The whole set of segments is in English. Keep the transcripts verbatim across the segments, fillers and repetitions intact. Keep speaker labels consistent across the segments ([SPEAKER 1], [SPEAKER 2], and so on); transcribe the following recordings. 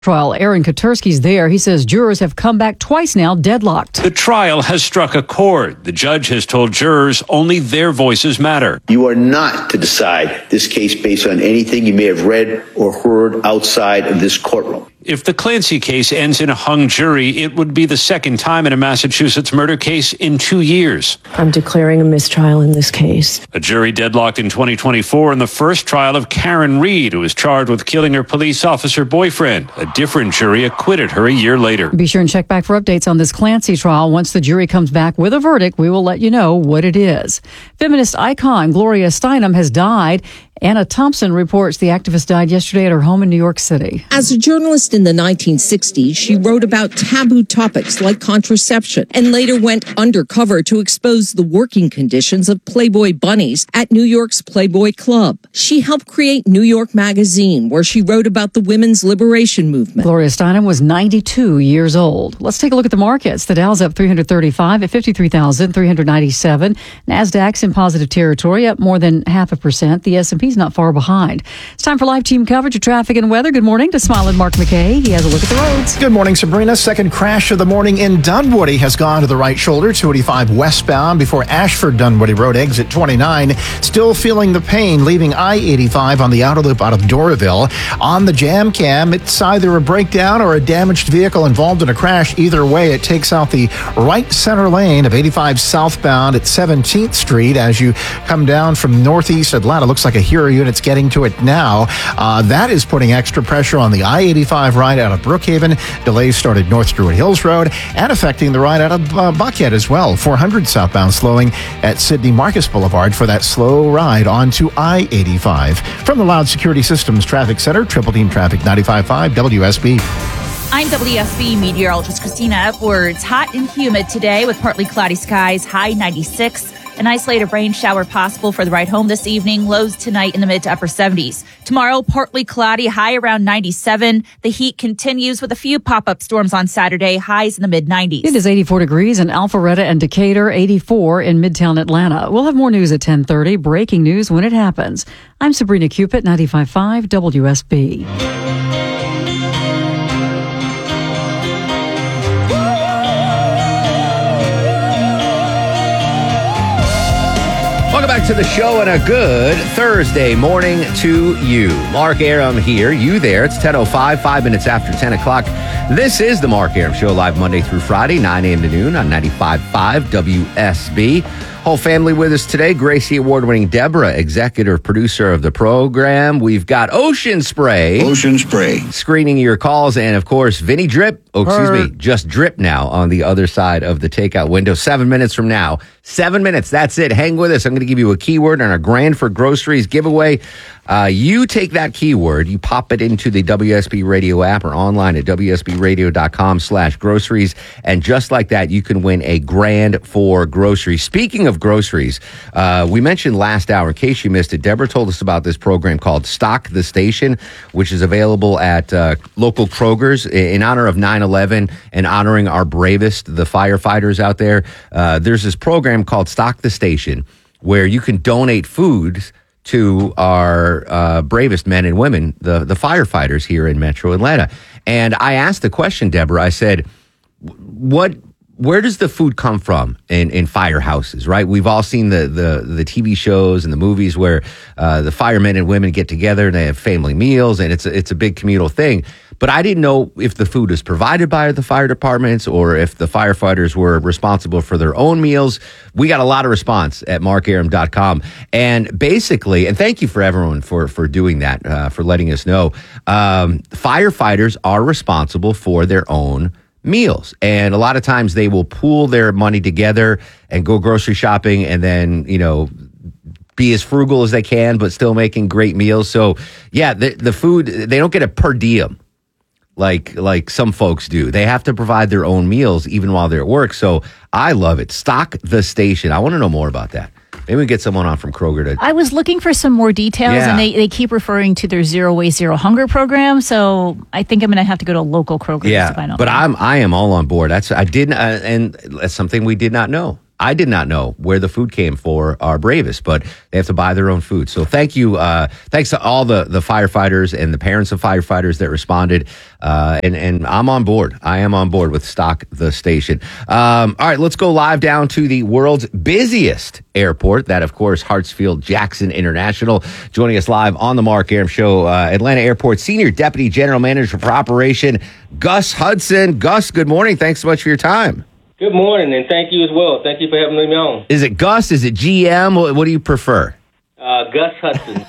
[SPEAKER 1] Trial. Aaron Katersky's there. He says jurors have come back twice now, deadlocked.
[SPEAKER 2] The trial has struck a chord. The judge has told jurors only their voices matter.
[SPEAKER 3] You are not to decide this case based on anything you may have read or heard outside of this courtroom.
[SPEAKER 2] If the Clancy case ends in a hung jury, it would be the second time in a Massachusetts murder case in two years.
[SPEAKER 4] I'm declaring a mistrial in this case.
[SPEAKER 2] A jury deadlocked in twenty twenty-four in the first trial of Karen Reed, who was charged with killing her police officer boyfriend. A different jury acquitted her a year later.
[SPEAKER 1] Be sure and check back for updates on this Clancy trial. Once the jury comes back with a verdict, we will let you know what it is. Feminist icon Gloria Steinem has died. Anna Thompson reports the activist died yesterday at her home in New York City.
[SPEAKER 5] As a journalist in the nineteen sixties, she wrote about taboo topics like contraception and later went undercover to expose the working conditions of Playboy bunnies at New York's Playboy Club. She helped create New York Magazine, where she wrote about the women's liberation movement.
[SPEAKER 1] Gloria Steinem was ninety-two years old. Let's take a look at the markets. The Dow's up three hundred thirty-five at fifty-three thousand three hundred ninety-seven. NASDAQ's in positive territory, up more than half a percent. The S and P's not far behind. It's time for live team coverage of traffic and weather. Good morning to Smiling Mark McKay. He has a look at the roads.
[SPEAKER 6] Good morning, Sabrina. Second crash of the morning in Dunwoody has gone to the right shoulder, two eighty-five westbound before Ashford Dunwoody Road, exit twenty-nine. Still feeling the pain, leaving I eighty-five on the outer loop out of Doraville. On the jam cam, it's either a breakdown or a damaged vehicle involved in a crash. Either way, it takes out the right center lane of eighty-five southbound at seventeenth Street as you come down from northeast Atlanta. Looks like a Hero unit's getting to it now. Uh, that is putting extra pressure on the I eighty-five ride out of Brookhaven. Delays started North Druid Hills Road and affecting the ride out of uh, Buckhead as well. four hundred southbound slowing at Sidney Marcus Boulevard for that slow ride onto I eighty-five. From the Loud Security Systems Traffic Center, Triple Team Traffic ninety-five point five W S B.
[SPEAKER 7] I'm W S B meteorologist Christina Edwards. Hot and humid today with partly cloudy skies, high ninety-six. An isolated rain shower possible for the ride home this evening. Lows tonight in the mid to upper seventies. Tomorrow, partly cloudy, high around ninety-seven. The heat continues with a few pop-up storms on Saturday, highs in the mid nineties.
[SPEAKER 1] It is eighty-four degrees in Alpharetta and Decatur, eighty-four in Midtown Atlanta. We'll have more news at ten thirty. Breaking news when it happens. I'm Sabrina Cupid, ninety-five point five W S B.
[SPEAKER 8] Welcome back to the show and a good Thursday morning to you. Mark Arum here, you there. It's ten oh five, five minutes after ten o'clock. This is the Mark Arum Show, live Monday through Friday, nine a.m. to noon on ninety-five point five W S B. Whole family with us today. Gracie Award-winning Deborah, executive producer of the program. We've got Ocean Spray.
[SPEAKER 3] Ocean Spray.
[SPEAKER 8] Screening your calls. And, of course, Vinny Drip. Oh, excuse
[SPEAKER 1] Her.
[SPEAKER 8] me. Just Drip now on the other side of the takeout window. Seven minutes from now. Seven minutes. That's it. Hang with us. I'm going to give you a keyword on our Grand for Groceries giveaway. Uh, you take that keyword, you pop it into the W S B Radio app or online at W S B radio dot com slash groceries. And just like that, you can win a Grand for Groceries. Speaking of groceries, uh, we mentioned last hour, in case you missed it, Deborah told us about this program called Stock the Station, which is available at uh, local Kroger's in honor of nine eleven and honoring our bravest, the firefighters out there. Uh, there's this program called Stock the Station where you can donate foods to our uh, bravest men and women, the, the firefighters here in Metro Atlanta. And I asked the question, Deborah, I said, what, where does the food come from in, in firehouses, right? We've all seen the, the, the T V shows and the movies where uh, the firemen and women get together and they have family meals and it's a, it's a big communal thing. But I didn't know if the food was provided by the fire departments or if the firefighters were responsible for their own meals. We got a lot of response at mark arum dot com. And basically, and thank you for everyone for, for doing that, uh, for letting us know. Um, firefighters are responsible for their own meals. And a lot of times they will pool their money together and go grocery shopping and then, you know, be as frugal as they can, but still making great meals. So, yeah, the, the food, they don't get a per diem like like some folks do. They have to provide their own meals even while they're at work. So I love it. Stock the Station. I want to know more about that. Maybe we get someone on from Kroger to...
[SPEAKER 9] I was looking for some more details,
[SPEAKER 8] Yeah.
[SPEAKER 9] and they, they keep referring to their Zero Waste, Zero Hunger program. So I think I'm going to have to go to a local Kroger to
[SPEAKER 8] Yeah,
[SPEAKER 9] find out.
[SPEAKER 8] but I'm I am all on board. That's I didn't, uh, and that's something we did not know. I did not know where the food came for our bravest, but they have to buy their own food. So thank you. Uh, thanks to all the, the firefighters and the parents of firefighters that responded. Uh, and, and I'm on board. I am on board with Stock the Station. Um, all right, let's go live down to the world's busiest airport. That, of course, Hartsfield Jackson International. Joining us live on the Mark Arum Show, uh, Atlanta Airport Senior Deputy General Manager for Operation, Gus Hudson. Gus, good morning. Thanks so much for your time.
[SPEAKER 10] Good morning, and thank you as well. Thank you for having me on.
[SPEAKER 8] Is it Gus? Is it G M? What, what do you prefer?
[SPEAKER 10] Uh, Gus Hudson.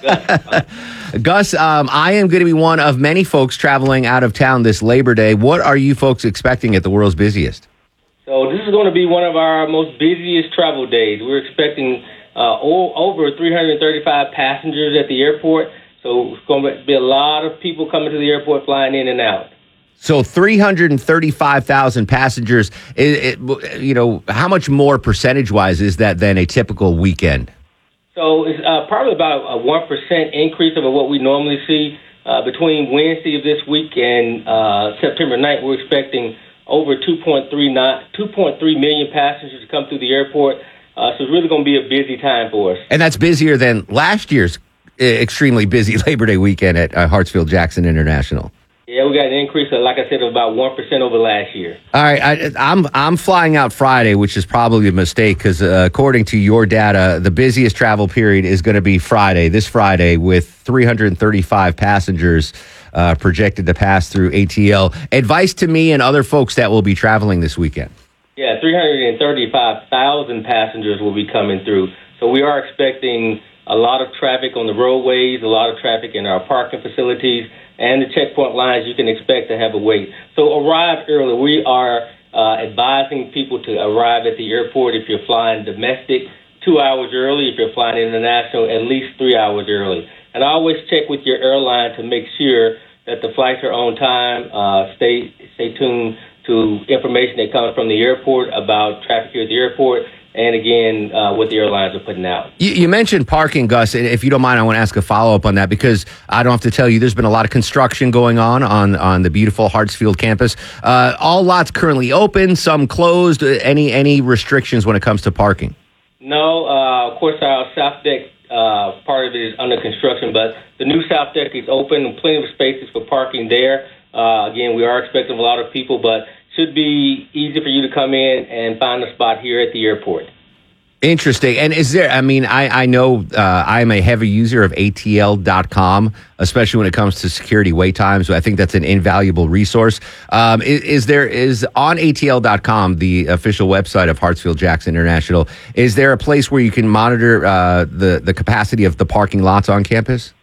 [SPEAKER 10] Gus,
[SPEAKER 8] Gus, um, I am going to be one of many folks traveling out of town this Labor Day. What are you folks expecting at the world's busiest?
[SPEAKER 10] So this is going to be one of our most busiest travel days. We're expecting uh, o- over three hundred thirty-five passengers at the airport. So it's going to be a lot of people coming to the airport, flying in and out.
[SPEAKER 8] So three hundred thirty-five thousand passengers. It, it, you know, how much more percentage-wise is that than a typical weekend?
[SPEAKER 10] So it's uh, probably about a one percent increase over what we normally see. Uh, between Wednesday of this week and uh, September ninth, we're expecting over two point three million passengers to come through the airport. Uh, so it's really going to be a busy time for us.
[SPEAKER 8] And that's busier than last year's uh, extremely busy Labor Day weekend at uh, Hartsfield Jackson International.
[SPEAKER 10] Yeah, we got an increase, of, like I said, of about one percent over last year.
[SPEAKER 8] All right, I, I'm I'm flying out Friday, which is probably a mistake because uh, according to your data, the busiest travel period is going to be Friday, this Friday, with three hundred thirty-five passengers uh, projected to pass through A T L. Advice to me and other folks that will be traveling this weekend.
[SPEAKER 10] Yeah, three hundred thirty-five thousand passengers will be coming through. So we are expecting a lot of traffic on the roadways, a lot of traffic in our parking facilities, and the checkpoint lines. You can expect to have a wait. So arrive early. We are uh, advising people to arrive at the airport if you're flying domestic, two hours early. If you're flying international, at least three hours early. And always check with your airline to make sure that the flights are on time. Uh, stay stay tuned to information that comes from the airport about traffic here at the airport. And again, uh, what the airlines are putting out.
[SPEAKER 8] You, you mentioned parking, Gus. And if you don't mind, I want to ask a follow-up on that because I don't have to tell you there's been a lot of construction going on on, on the beautiful Hartsfield campus. Uh, all lots currently open, some closed. Any any restrictions when it comes to parking?
[SPEAKER 10] No. Uh, of course, our South Deck uh, part of it is under construction, but the new South Deck is open, plenty of spaces for parking there. Uh, again, we are expecting a lot of people, but should be easy for you to come in and find a spot here at the airport.
[SPEAKER 8] Interesting. And is there, I mean, I, I know uh, I'm a heavy user of A T L dot com, especially when it comes to security wait times. I think that's an invaluable resource. Um, is, is there, is on A T L dot com, the official website of Hartsfield Jackson International, is there a place where you can monitor uh, the, the capacity of the parking lots on campus?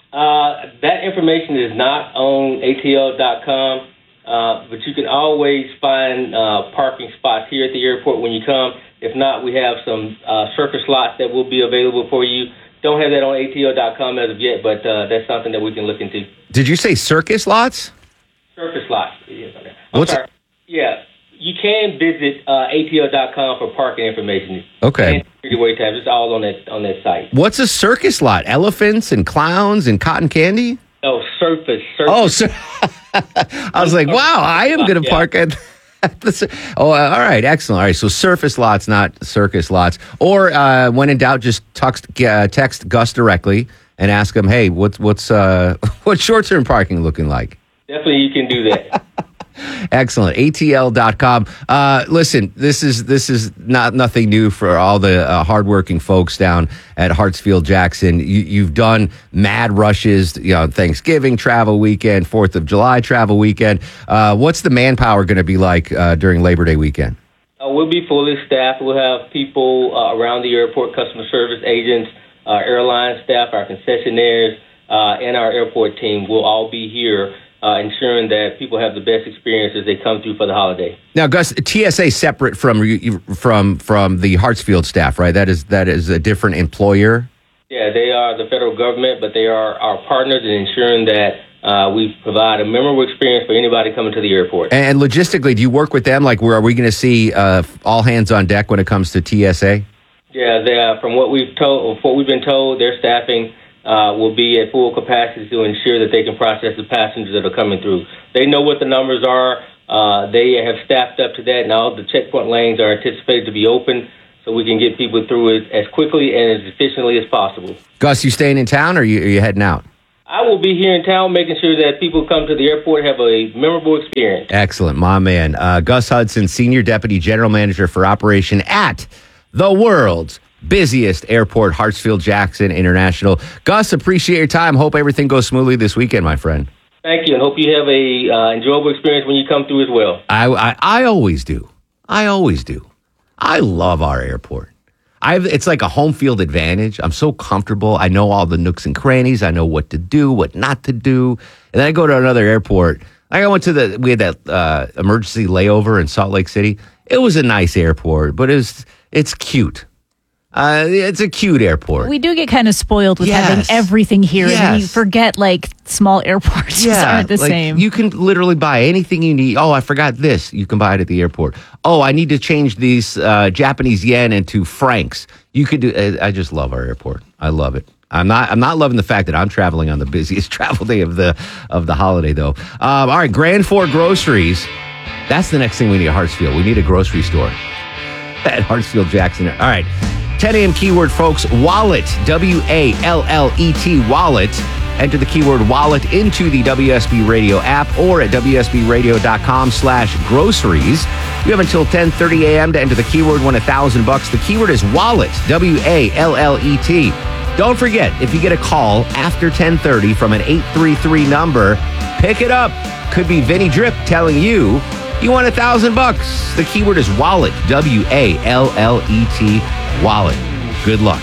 [SPEAKER 10] Uh, that information is not on A T L dot com. Uh, but you can always find uh, parking spots here at the airport when you come. If not, we have some uh, surface lots that will be available for you. Don't have that on A T L dot com as of yet, but uh, that's something that we can look into.
[SPEAKER 8] Did you say circus lots?
[SPEAKER 10] Surface lots. Yes, okay. I'm
[SPEAKER 8] What's
[SPEAKER 10] sorry. Yeah, you can visit uh, A T L dot com for parking information.
[SPEAKER 8] Okay.
[SPEAKER 10] And security wait times. It's all on that on that site.
[SPEAKER 8] What's a circus lot? Elephants and clowns and cotton candy?
[SPEAKER 10] Oh, surface. surface.
[SPEAKER 8] Oh, so I was like, wow, I am going to
[SPEAKER 10] Yeah.
[SPEAKER 8] park at. The, oh, uh, all right, excellent. All right, so surface lots, not circus lots. Or uh, when in doubt, just text, uh, text Gus directly and ask him, hey, what's what's uh, what's short-term parking looking like?
[SPEAKER 10] Definitely, you can do that.
[SPEAKER 8] Excellent. A T L dot com. Uh, listen, this is this is not nothing new for all the uh, hardworking folks down at Hartsfield Jackson. You, you've done mad rushes, you know, Thanksgiving travel weekend, Fourth of July travel weekend. Uh, what's the manpower going to be like uh, during Labor Day weekend?
[SPEAKER 10] Uh, we'll be fully staffed. We'll have people uh, around the airport, customer service agents, our airline staff, our concessionaires, uh, and our airport team will all be here. Uh, ensuring that people have the best experience as they come through for the holiday.
[SPEAKER 8] Now, Gus, T S A separate from from from the Hartsfield staff, right? That is that is a different employer.
[SPEAKER 10] Yeah, they are the federal government, but they are our partners in ensuring that uh, we provide a memorable experience for anybody coming to the airport.
[SPEAKER 8] And logistically, do you work with them? Like, where are we going to see uh, all hands on deck when it comes to T S A?
[SPEAKER 10] Yeah, they are, from what we've told, what we've been told, their staffing Uh, will be at full capacity to ensure that they can process the passengers that are coming through. They know what the numbers are. Uh, they have staffed up to that, and all the checkpoint lanes are anticipated to be open. so we can get people through it as quickly and as efficiently as possible.
[SPEAKER 8] Gus, you staying in town or are you, are you heading out?
[SPEAKER 10] I will be here in town making sure that people come to the airport have a memorable experience.
[SPEAKER 8] Excellent, my man. Uh, Gus Hudson, Senior Deputy General Manager for Operation at the world's busiest airport, Hartsfield-Jackson International. Gus, appreciate your time. Hope everything goes smoothly this weekend, my friend.
[SPEAKER 10] Thank you, and hope you have a uh, enjoyable experience when you come through as well.
[SPEAKER 8] I, I, I always do. I always do. I love our airport. I've, it's like a home field advantage. I'm so comfortable. I know all the nooks and crannies. I know what to do, what not to do. And then I go to another airport. Like I went to the, we had that uh, emergency layover in Salt Lake City. It was a nice airport, but it was, it's cute. Uh, it's a cute airport.
[SPEAKER 9] We do get kind of spoiled with
[SPEAKER 8] Yes.
[SPEAKER 9] having everything here,
[SPEAKER 8] Yes.
[SPEAKER 9] and then you forget like small airports just aren't the
[SPEAKER 8] like,
[SPEAKER 9] same.
[SPEAKER 8] You can literally buy anything you need. Oh, I forgot this. You can buy it at the airport. Oh, I need to change these uh, Japanese yen into francs. You could do. I just love our airport. I love it. I'm not. I'm not loving the fact that I'm traveling on the busiest travel day of the of the holiday, though. Um, all right, Grand Four Groceries. That's the next thing we need at Hartsfield. We need a grocery store at Hartsfield-Jackson. All right. ten a.m. keyword, folks. Wallet. W A L L E T. Wallet. Enter the keyword wallet into the W S B Radio app or at W S B radio dot com slash groceries. You have until ten thirty a.m. to enter the keyword, win a thousand bucks. The keyword is wallet. W A L L E T. Don't forget, if you get a call after ten thirty from an eight three three number, pick it up. Could be Vinny Drip telling you you won a thousand bucks. The keyword is wallet. W A L L E T. Wallet. Good luck.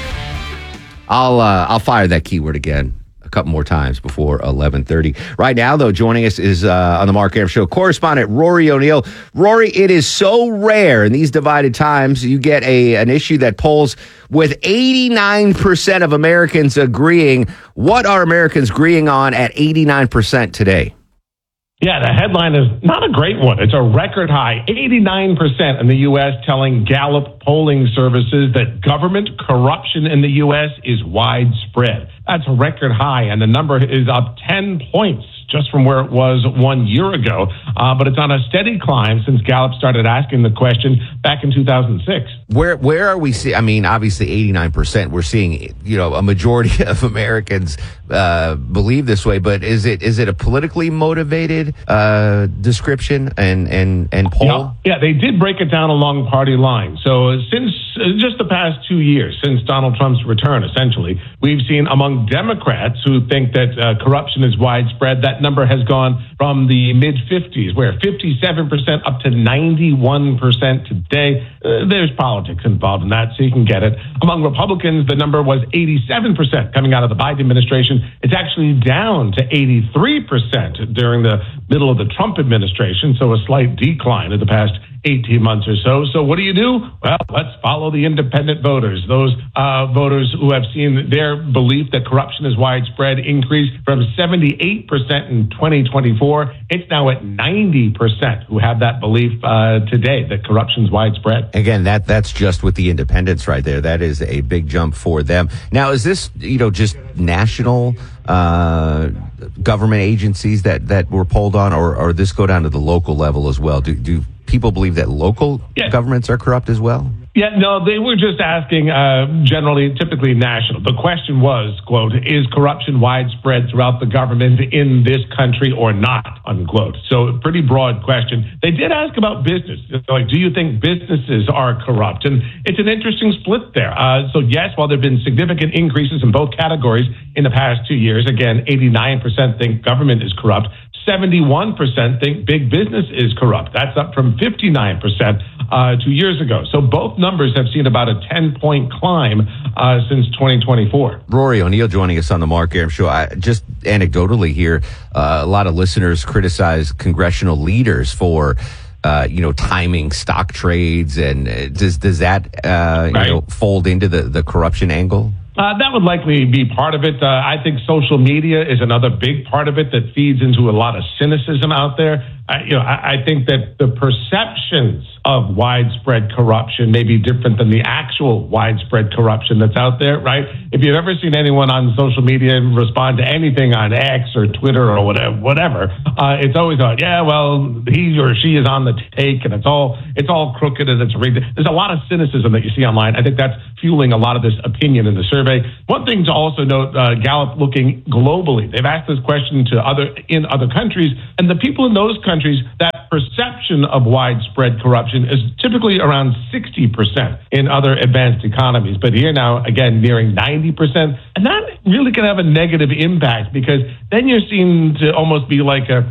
[SPEAKER 8] I'll uh, I'll fire that keyword again a couple more times before eleven thirty. Right now, though, joining us is uh, on the Mark Arum Show correspondent Rory O'Neill. Rory, it is so rare in these divided times you get a an issue that polls with eighty-nine percent of Americans agreeing. What are Americans agreeing on at eighty-nine percent today?
[SPEAKER 11] Yeah, the headline is not a great one. It's a record high, eighty-nine percent in the U S telling Gallup polling services that government corruption in the U S is widespread. That's a record high, and the number is up ten points just from where it was one year ago. Uh, but it's on a steady climb since Gallup started asking the question back in two thousand six.
[SPEAKER 8] Where where are we seeing? I mean, obviously eighty-nine percent. We're seeing, you know, a majority of Americans uh, believe this way. But is it is it a politically motivated uh, description and and and poll?
[SPEAKER 11] Yeah, yeah, they did break it down along party lines. So uh, since uh, just the past two years, since Donald Trump's return, essentially, we've seen among Democrats who think that uh, corruption is widespread, that number has gone from the mid fifties, where fifty-seven percent up to ninety-one percent today. Uh, there's politics involved in that, so you can get it. Among Republicans, the number was eighty-seven percent coming out of the Biden administration. It's actually down to eighty-three percent during the middle of the Trump administration, so a slight decline in the past eighteen months or so. So what do you do? Well, let's follow the independent voters, those uh, voters who have seen their belief that corruption is widespread increase from seventy-eight percent in twenty twenty-four. It's now at ninety percent who have that belief uh, today that corruption is widespread.
[SPEAKER 8] Again, that that's just with the independents right there. That is a big jump for them. Now, is this, you know, just national uh, government agencies that, that were polled on, or, or this go down to the local level as well? Do, do people believe that local
[SPEAKER 11] yeah.
[SPEAKER 8] governments are corrupt as well?
[SPEAKER 11] Yeah, no, they were just asking uh, generally, typically national. The question was, quote, is corruption widespread throughout the government in this country or not, unquote. So a pretty broad question. They did ask about business. Like, do you think businesses are corrupt? And it's an interesting split there. Uh, so yes, while there have been significant increases in both categories in the past two years, again, eighty-nine percent think government is corrupt. seventy-one percent think big business is corrupt. That's up from fifty-nine percent uh, two years ago. So both numbers have seen about a ten-point climb uh, since twenty twenty-four.
[SPEAKER 8] Rory O'Neill joining us on the Mark Arum Show. I, just anecdotally here, uh, a lot of listeners criticize congressional leaders for Uh, you know, timing stock trades, and uh, does does that uh,
[SPEAKER 11] right.
[SPEAKER 8] you know fold into the, the corruption angle?
[SPEAKER 11] Uh, that would likely be part of it. Uh, I think social media is another big part of it that feeds into a lot of cynicism out there. I, you know, I, I think that the perceptions of widespread corruption may be different than the actual widespread corruption that's out there, right? If you've ever seen anyone on social media respond to anything on X or Twitter or whatever, whatever, uh, it's always like, yeah, well, he or she is on the take, and it's all it's all crooked and it's rigged. There's a lot of cynicism that you see online. I think that's fueling a lot of this opinion in the survey. One thing to also note, uh, Gallup looking globally, they've asked this question to other in other countries, and the people in those countries, that perception of widespread corruption is typically around sixty percent in other advanced economies. But here now, again, nearing ninety percent. And that really can have a negative impact, because then you're seen to almost be like a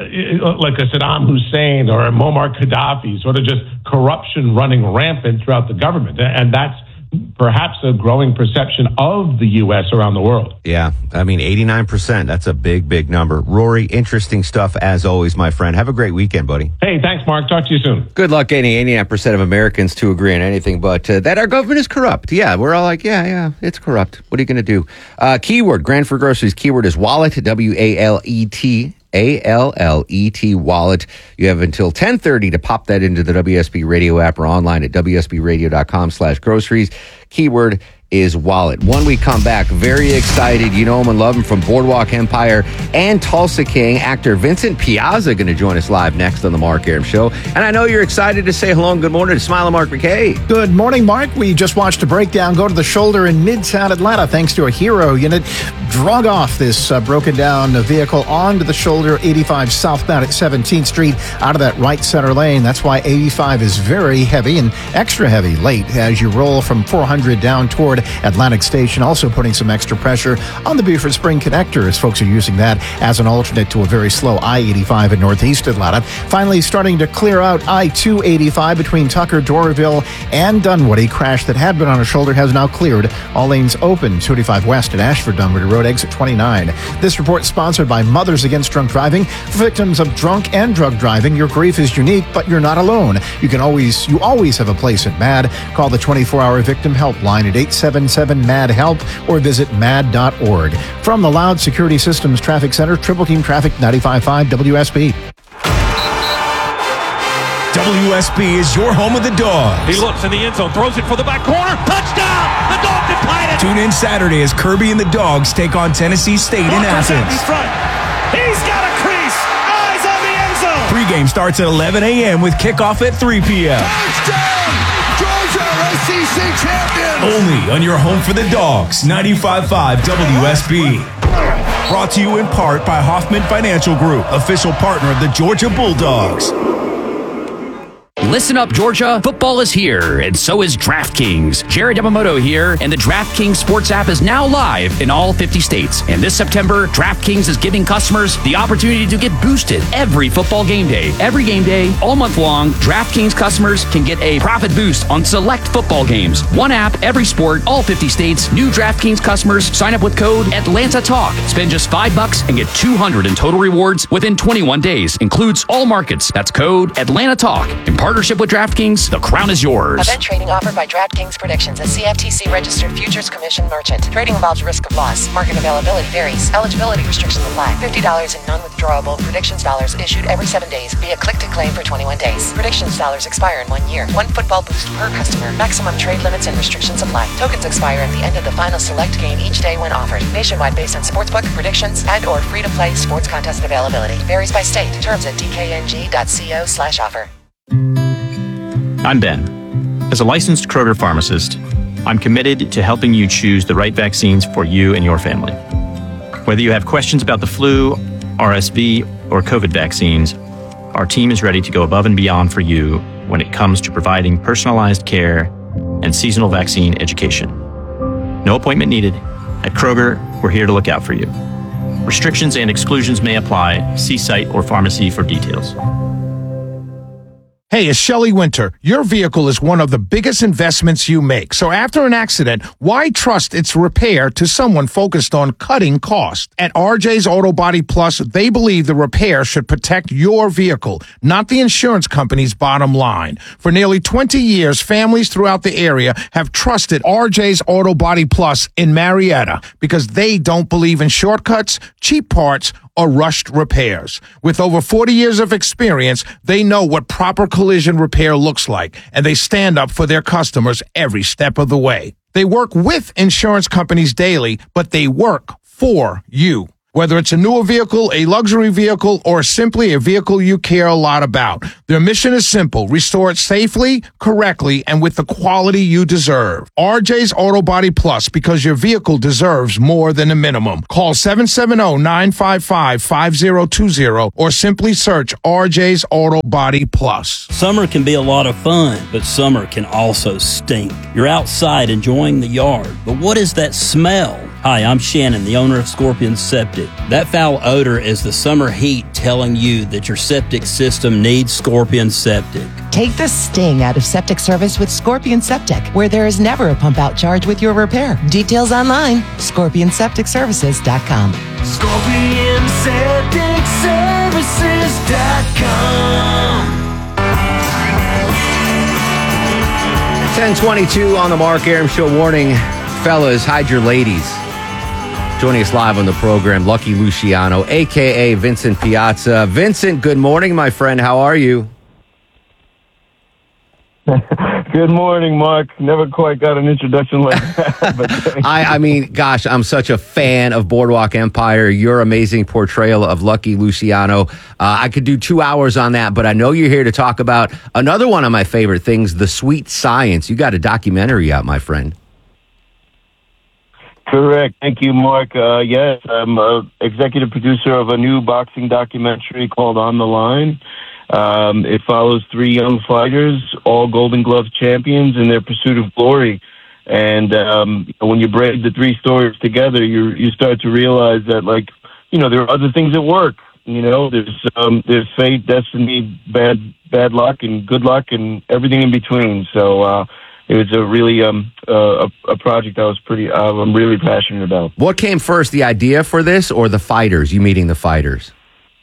[SPEAKER 11] like a Saddam Hussein or a Muammar Gaddafi, sort of just corruption running rampant throughout the government. And that's perhaps a growing perception of the U S around the world.
[SPEAKER 8] Yeah, I mean, eighty-nine percent. That's a big, big number. Rory, interesting stuff as always, my friend. Have a great weekend, buddy.
[SPEAKER 11] Hey, thanks, Mark. Talk to you soon.
[SPEAKER 8] Good luck getting eighty-nine percent of Americans to agree on anything but uh, that our government is corrupt. Yeah, we're all like, yeah, yeah, it's corrupt. What are you going to do? Uh, keyword, Grand for Groceries. Keyword is wallet, W A L E T. A L L E T, wallet. You have until ten thirty to pop that into the W S B Radio app or online at W S B radio dot com slash groceries. Keyword is wallet. When we come back, very excited. You know him and love him from Boardwalk Empire and Tulsa King. Actor Vincent Piazza going to join us live next on the Mark Arum Show. And I know you're excited to say hello and good morning to Smiling Mark McKay.
[SPEAKER 6] Good morning, Mark. We just watched a breakdown go to the shoulder in Midtown Atlanta thanks to a hero unit. Drug off this uh, broken down vehicle onto the shoulder, eighty-five southbound at seventeenth Street, out of that right center lane. That's why eighty-five is very heavy and extra heavy late as you roll from four hundred down toward Atlantic Station, also putting some extra pressure on the Beaufort Spring connector as folks are using that as an alternate to a very slow I eighty-five in Northeast Atlanta. Finally, starting to clear out I two eighty-five between Tucker, Doraville, and Dunwoody. Crash that had been on a shoulder has now cleared. All lanes open. two eighty-five West at Ashford Dunwoody Road, exit twenty-nine. This report sponsored by Mothers Against Drunk Driving. For victims of drunk and drug driving, your grief is unique, but you're not alone. You can always, you always have a place at MAD. Call the twenty-four hour victim helpline at eight seven seven MAD HELP or visit mad dot org. From the Loud Security Systems Traffic Center, Triple Team Traffic ninety-five point five W S B.
[SPEAKER 12] W S B is your home of the Dogs.
[SPEAKER 13] He looks in the end zone, throws it for the back corner. Touchdown! The Dogs have tied it.
[SPEAKER 12] Tune in Saturday as Kirby and the Dogs take on Tennessee State in Athens.
[SPEAKER 13] In front. He's got a crease. Eyes on the end zone.
[SPEAKER 12] Pregame starts at eleven a.m. with kickoff at three p.m.
[SPEAKER 14] Touchdown! Georgia S E C champions.
[SPEAKER 12] Only on your home for the Dogs, ninety-five point five W S B. Brought to you in part by Hoffman Financial Group, official partner of the Georgia Bulldogs.
[SPEAKER 15] Listen up, Georgia. Football is here, and so is DraftKings. Jared Yamamoto here, and the DraftKings Sports app is now live in all fifty states. And this September, DraftKings is giving customers the opportunity to get boosted every football game day. Every game day, all month long, DraftKings customers can get a profit boost on select football games. One app, every sport, all fifty states. New DraftKings customers sign up with code AtlantaTalk. Spend just five bucks and get two hundred in total rewards within twenty-one days. Includes all markets. That's code AtlantaTalk. In partnership with DraftKings, the crown is yours.
[SPEAKER 16] Event trading offered by DraftKings Predictions, a C F T C registered futures commission merchant. Trading involves risk of loss. Market availability varies. Eligibility restrictions apply. fifty dollars in non-withdrawable Predictions dollars issued every seven days via click to claim for twenty-one days. Predictions dollars expire in one year. One football boost per customer. Maximum trade limits and restrictions apply. Tokens expire at the end of the final select game each day when offered. Nationwide based on sportsbook, predictions, and or free-to-play sports contest availability. Varies by state. Terms at d k n g dot co slash offer.
[SPEAKER 17] I'm Ben. As a licensed Kroger pharmacist, I'm committed to helping you choose the right vaccines for you and your family. Whether you have questions about the flu, R S V, or COVID vaccines, our team is ready to go above and beyond for you when it comes to providing personalized care and seasonal vaccine education. No appointment needed. At Kroger, we're here to look out for you. Restrictions and exclusions may apply. See site or pharmacy for details.
[SPEAKER 18] Hey, it's Shelley Winter. Your vehicle is one of the biggest investments you make. So after an accident, why trust its repair to someone focused on cutting costs? At R J's Auto Body Plus, they believe the repair should protect your vehicle, not the insurance company's bottom line. For nearly twenty years, families throughout the area have trusted R J's Auto Body Plus in Marietta because they don't believe in shortcuts, cheap parts, or rushed repairs. With over forty years of experience, they know what proper collision repair looks like, and they stand up for their customers every step of the way. They work with insurance companies daily, but they work for you. Whether it's a newer vehicle, a luxury vehicle, or simply a vehicle you care a lot about, their mission is simple: restore it safely, correctly, and with the quality you deserve. R J's Auto Body Plus, because your vehicle deserves more than a minimum. Call seven seven zero, nine five five, five zero two zero or simply search R J's Auto Body Plus.
[SPEAKER 19] Summer can be a lot of fun, but summer can also stink. You're outside enjoying the yard, but what is that smell? Hi, I'm Shannon, the owner of Scorpion Septic. That foul odor is the summer heat telling you that your septic system needs Scorpion Septic.
[SPEAKER 20] Take the sting out of septic service with Scorpion Septic, where there is never a pump out charge with your repair. Details online, scorpion septic services dot com.
[SPEAKER 14] Scorpion Septic Services dot com.
[SPEAKER 8] ten twenty-two on the Mark Arum Show. Warning, fellas, hide your ladies. Joining us live on the program, Lucky Luciano, a k a. Vincent Piazza. Vincent, good morning, my friend. How are you?
[SPEAKER 21] Good morning, Mark. Never quite got an introduction like that. But
[SPEAKER 8] I, I mean, gosh, I'm such a fan of Boardwalk Empire. Your amazing portrayal of Lucky Luciano. Uh, I could do two hours on that, but I know you're here to talk about another one of my favorite things, The Sweet Science. You got a documentary out, my friend.
[SPEAKER 21] Correct. Thank you, Mark. Uh, yes, I'm a executive producer of a new boxing documentary called On the Line. Um, it follows three young fighters, all Golden Glove champions, in their pursuit of glory. And um, when you braid the three stories together, you you start to realize that, like, you know, there are other things at work. You know, there's um, there's fate, destiny, bad bad luck, and good luck, and everything in between. So. Uh, It was a really um, uh, a, a project I was pretty, uh, I'm really passionate about.
[SPEAKER 8] What came first, the idea for this or the fighters, you meeting the fighters?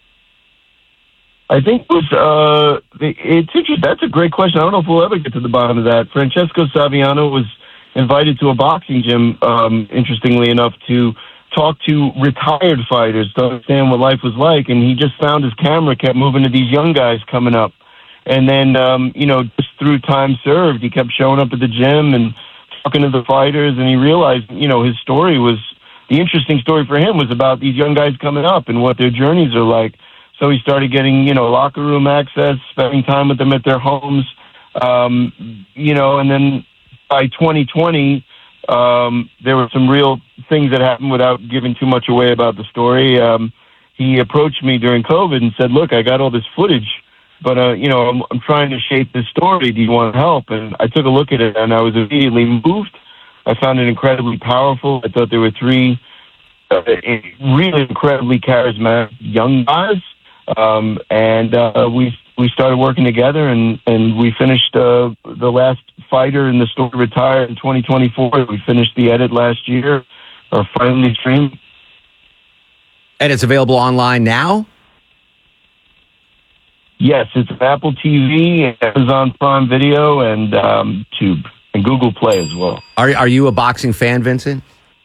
[SPEAKER 21] I think it was, uh, it's interesting. That's a great question. I don't know if we'll ever get to the bottom of that. Francesco Saviano was invited to a boxing gym, um, interestingly enough, to talk to retired fighters to understand what life was like. And he just found his camera kept moving to these young guys coming up. And then, um, you know, just through time served, he kept showing up at the gym and talking to the fighters, and he realized, you know, his story was, the interesting story for him was about these young guys coming up and what their journeys are like. So he started getting, you know, locker room access, spending time with them at their homes, um, you know, and then by twenty twenty, um, there were some real things that happened without giving too much away about the story. Um, he approached me during COVID and said, look, I got all this footage, but, uh, you know, I'm, I'm trying to shape this story. Do you want help? And I took a look at it, and I was immediately moved. I found it incredibly powerful. I thought there were three uh, really incredibly charismatic young guys. Um, and uh, we we started working together, and, and we finished uh, the last fighter in the story retired in twenty twenty-four. We finished the edit last year, or finally streamed.
[SPEAKER 8] And it's available online now?
[SPEAKER 21] Yes, it's Apple T V, Amazon Prime Video, and um, Tube, and Google Play as well.
[SPEAKER 8] Are Are you a boxing fan, Vincent?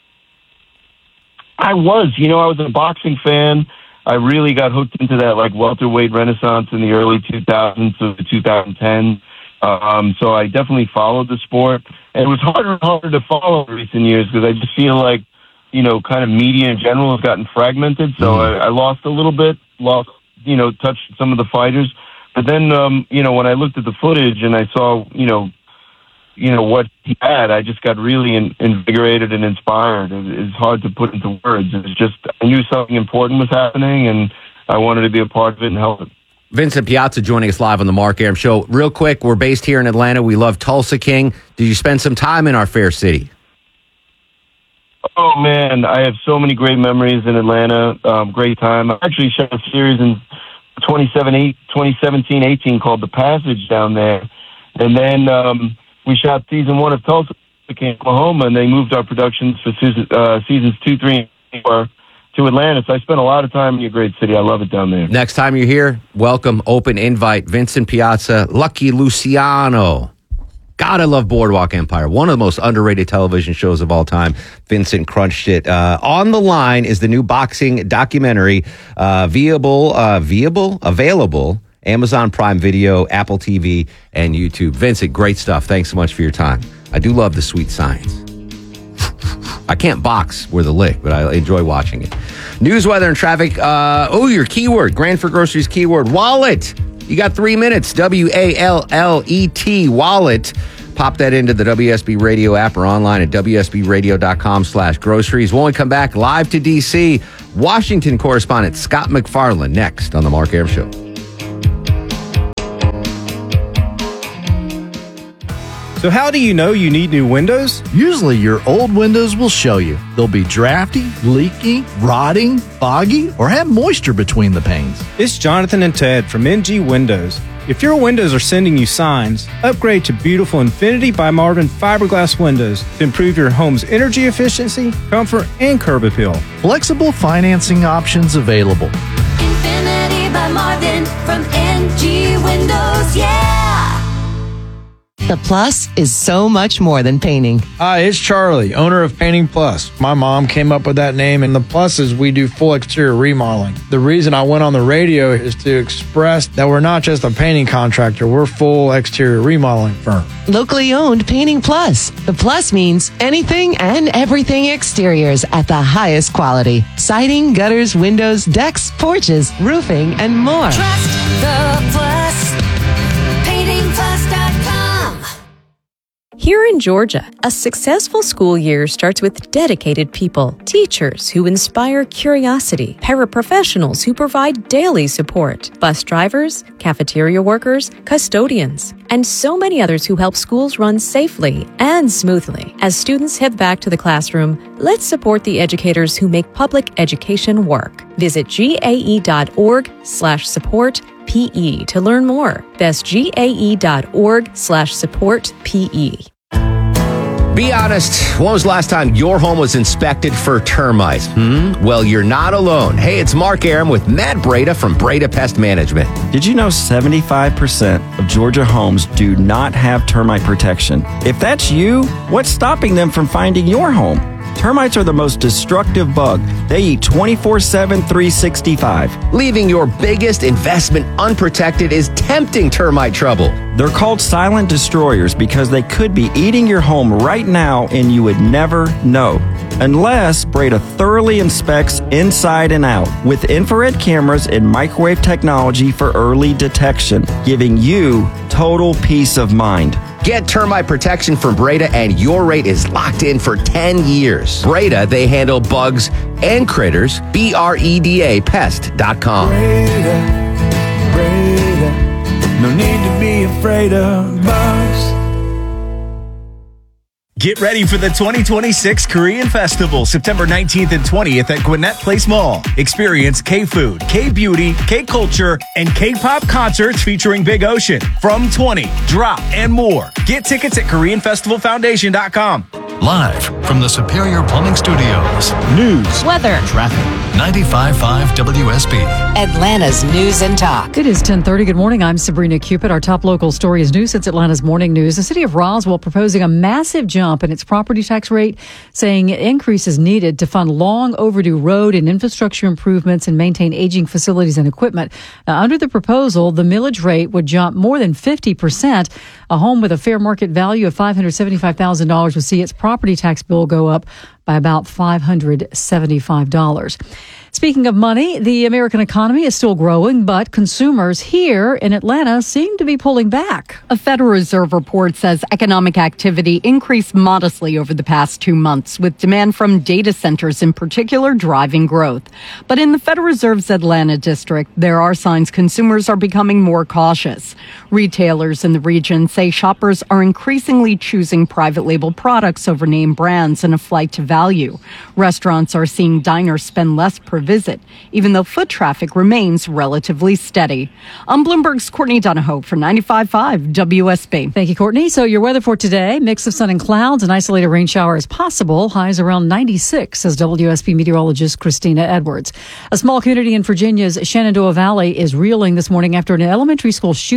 [SPEAKER 21] I was. You know, I was a boxing fan. I really got hooked into that, like, welterweight renaissance in the early two thousands to the twenty ten. Um, so I definitely followed the sport. And it was harder and harder to follow in recent years because I just feel like, you know, kind of media in general has gotten fragmented. So mm. I, I lost a little bit, lost, you know, touched some of the fighters. But then, um, you know, when I looked at the footage and I saw, you know, you know, what he had, I just got really in, invigorated and inspired. It, it's hard to put into words. It's just, I knew something important was happening, and I wanted to be a part of it and help it.
[SPEAKER 8] Vincent Piazza joining us live on the Mark Arum Show. Real quick, we're based here in Atlanta. We love Tulsa King. Did you spend some time in our fair city?
[SPEAKER 21] Oh, man, I have so many great memories in Atlanta. Um, great time. I actually shot a series in twenty seventeen eighteen called The Passage down there. And then um, we shot season one of Tulsa King, Oklahoma, and they moved our productions for season, uh, seasons two, three, and four to Atlanta. So I spent a lot of time in your great city. I love it down there.
[SPEAKER 8] Next time you're here, welcome, open invite. Vincent Piazza, Lucky Luciano. God, I love Boardwalk Empire. One of the most underrated television shows of all time. Vincent crunched it. Uh, on the line is the new boxing documentary, uh, viable, uh, viable, available, Amazon Prime Video, Apple T V, and YouTube. Vincent, great stuff. Thanks so much for your time. I do love the sweet science. I can't box with a lick, but I enjoy watching it. News, weather, and traffic. Uh, oh, your keyword, Granford Groceries keyword, wallet. You got three minutes. W A L L E T, wallet. Pop that into the W S B Radio app or online at W S B radio dot com slash groceries. When we come back live to D C, Washington correspondent Scott McFarland next on The Mark Arum Show.
[SPEAKER 4] So how do you know you need new windows?
[SPEAKER 22] Usually your old windows will show you. They'll be drafty, leaky, rotting, foggy, or have moisture between the panes.
[SPEAKER 4] It's Jonathan and Ted from N G Windows. If your windows are sending you signs, upgrade to beautiful Infinity by Marvin fiberglass windows to improve your home's energy efficiency, comfort, and curb appeal.
[SPEAKER 22] Flexible financing options available.
[SPEAKER 23] Infinity by Marvin from N G Windows, yeah!
[SPEAKER 20] The Plus is so much more than painting.
[SPEAKER 24] Hi, it's Charlie, owner of Painting Plus. My mom came up with that name, and the Plus is we do full exterior remodeling. The reason I went on the radio is to express that we're not just a painting contractor, we're full exterior remodeling firm.
[SPEAKER 20] Locally owned Painting Plus. The Plus means anything and everything exteriors at the highest quality. Siding, gutters, windows, decks, porches, roofing, and more.
[SPEAKER 23] Trust the Plus. painting plus dot com.
[SPEAKER 25] Here in Georgia, a successful school year starts with dedicated people, teachers who inspire curiosity, paraprofessionals who provide daily support, bus drivers, cafeteria workers, custodians, and so many others who help schools run safely and smoothly. As students head back to the classroom, let's support the educators who make public education work. Visit gae.org slash support PE to learn more. That's gae.org slash support PE.
[SPEAKER 8] Be honest, when was the last time your home was inspected for termites? Hmm? Well, you're not alone. Hey, it's Mark Arum with Matt Breda from Breda Pest Management.
[SPEAKER 26] Did you know seventy-five percent of Georgia homes do not have termite protection? If that's you, what's stopping them from finding your home? Termites are the most destructive bug. They eat twenty-four seven, three sixty-five.
[SPEAKER 8] Leaving your biggest investment unprotected is tempting termite trouble.
[SPEAKER 26] They're called silent destroyers because they could be eating your home right now and you would never know. Unless Breda thoroughly inspects inside and out with infrared cameras and microwave technology for early detection, giving you total peace of mind.
[SPEAKER 8] Get termite protection from Breda and your rate is locked in for ten years. Breda, they handle bugs and critters. B R E D A pest dot com.
[SPEAKER 27] Breda, Breda, no need to be afraid of bugs.
[SPEAKER 12] Get ready for the twenty twenty-six Korean Festival, September nineteenth and twentieth at Gwinnett Place Mall. Experience K-food, K-beauty, K-culture, and K-pop concerts featuring Big Ocean, From twenty, Drop, and more. Get tickets at korean festival foundation dot com.
[SPEAKER 28] Live from the Superior Plumbing Studios. News,
[SPEAKER 25] weather,
[SPEAKER 28] traffic. ninety-five point five W S B.
[SPEAKER 16] Atlanta's News and Talk.
[SPEAKER 1] It is ten thirty. Good morning. I'm Sabrina Cupid. Our top local story is new since Atlanta's morning news. The city of Roswell proposing a massive jump in its property tax rate, saying increase is needed to fund long overdue road and infrastructure improvements and maintain aging facilities and equipment. Now, under the proposal, the millage rate would jump more than fifty percent. A home with a fair market value of five hundred seventy-five thousand dollars would see its property tax bill go up by about five hundred seventy-five dollars. Speaking of money, the American economy is still growing, but consumers here in Atlanta seem to be pulling back.
[SPEAKER 29] A Federal Reserve report says economic activity increased modestly over the past two months, with demand from data centers in particular driving growth. But in the Federal Reserve's Atlanta district, there are signs consumers are becoming more cautious. Retailers in the region say shoppers are increasingly choosing private label products over name brands in a flight to value. Restaurants are seeing diners spend less per visit, even though foot traffic remains relatively steady. I'm Bloomberg's Courtney Donahoe for ninety-five point five W S B.
[SPEAKER 1] Thank you, Courtney. So your weather for today, mix of sun and clouds, an isolated rain shower is possible. Highs around ninety-six, says W S B meteorologist Christina Edwards. A small community in Virginia's Shenandoah Valley is reeling this morning after an elementary school shooting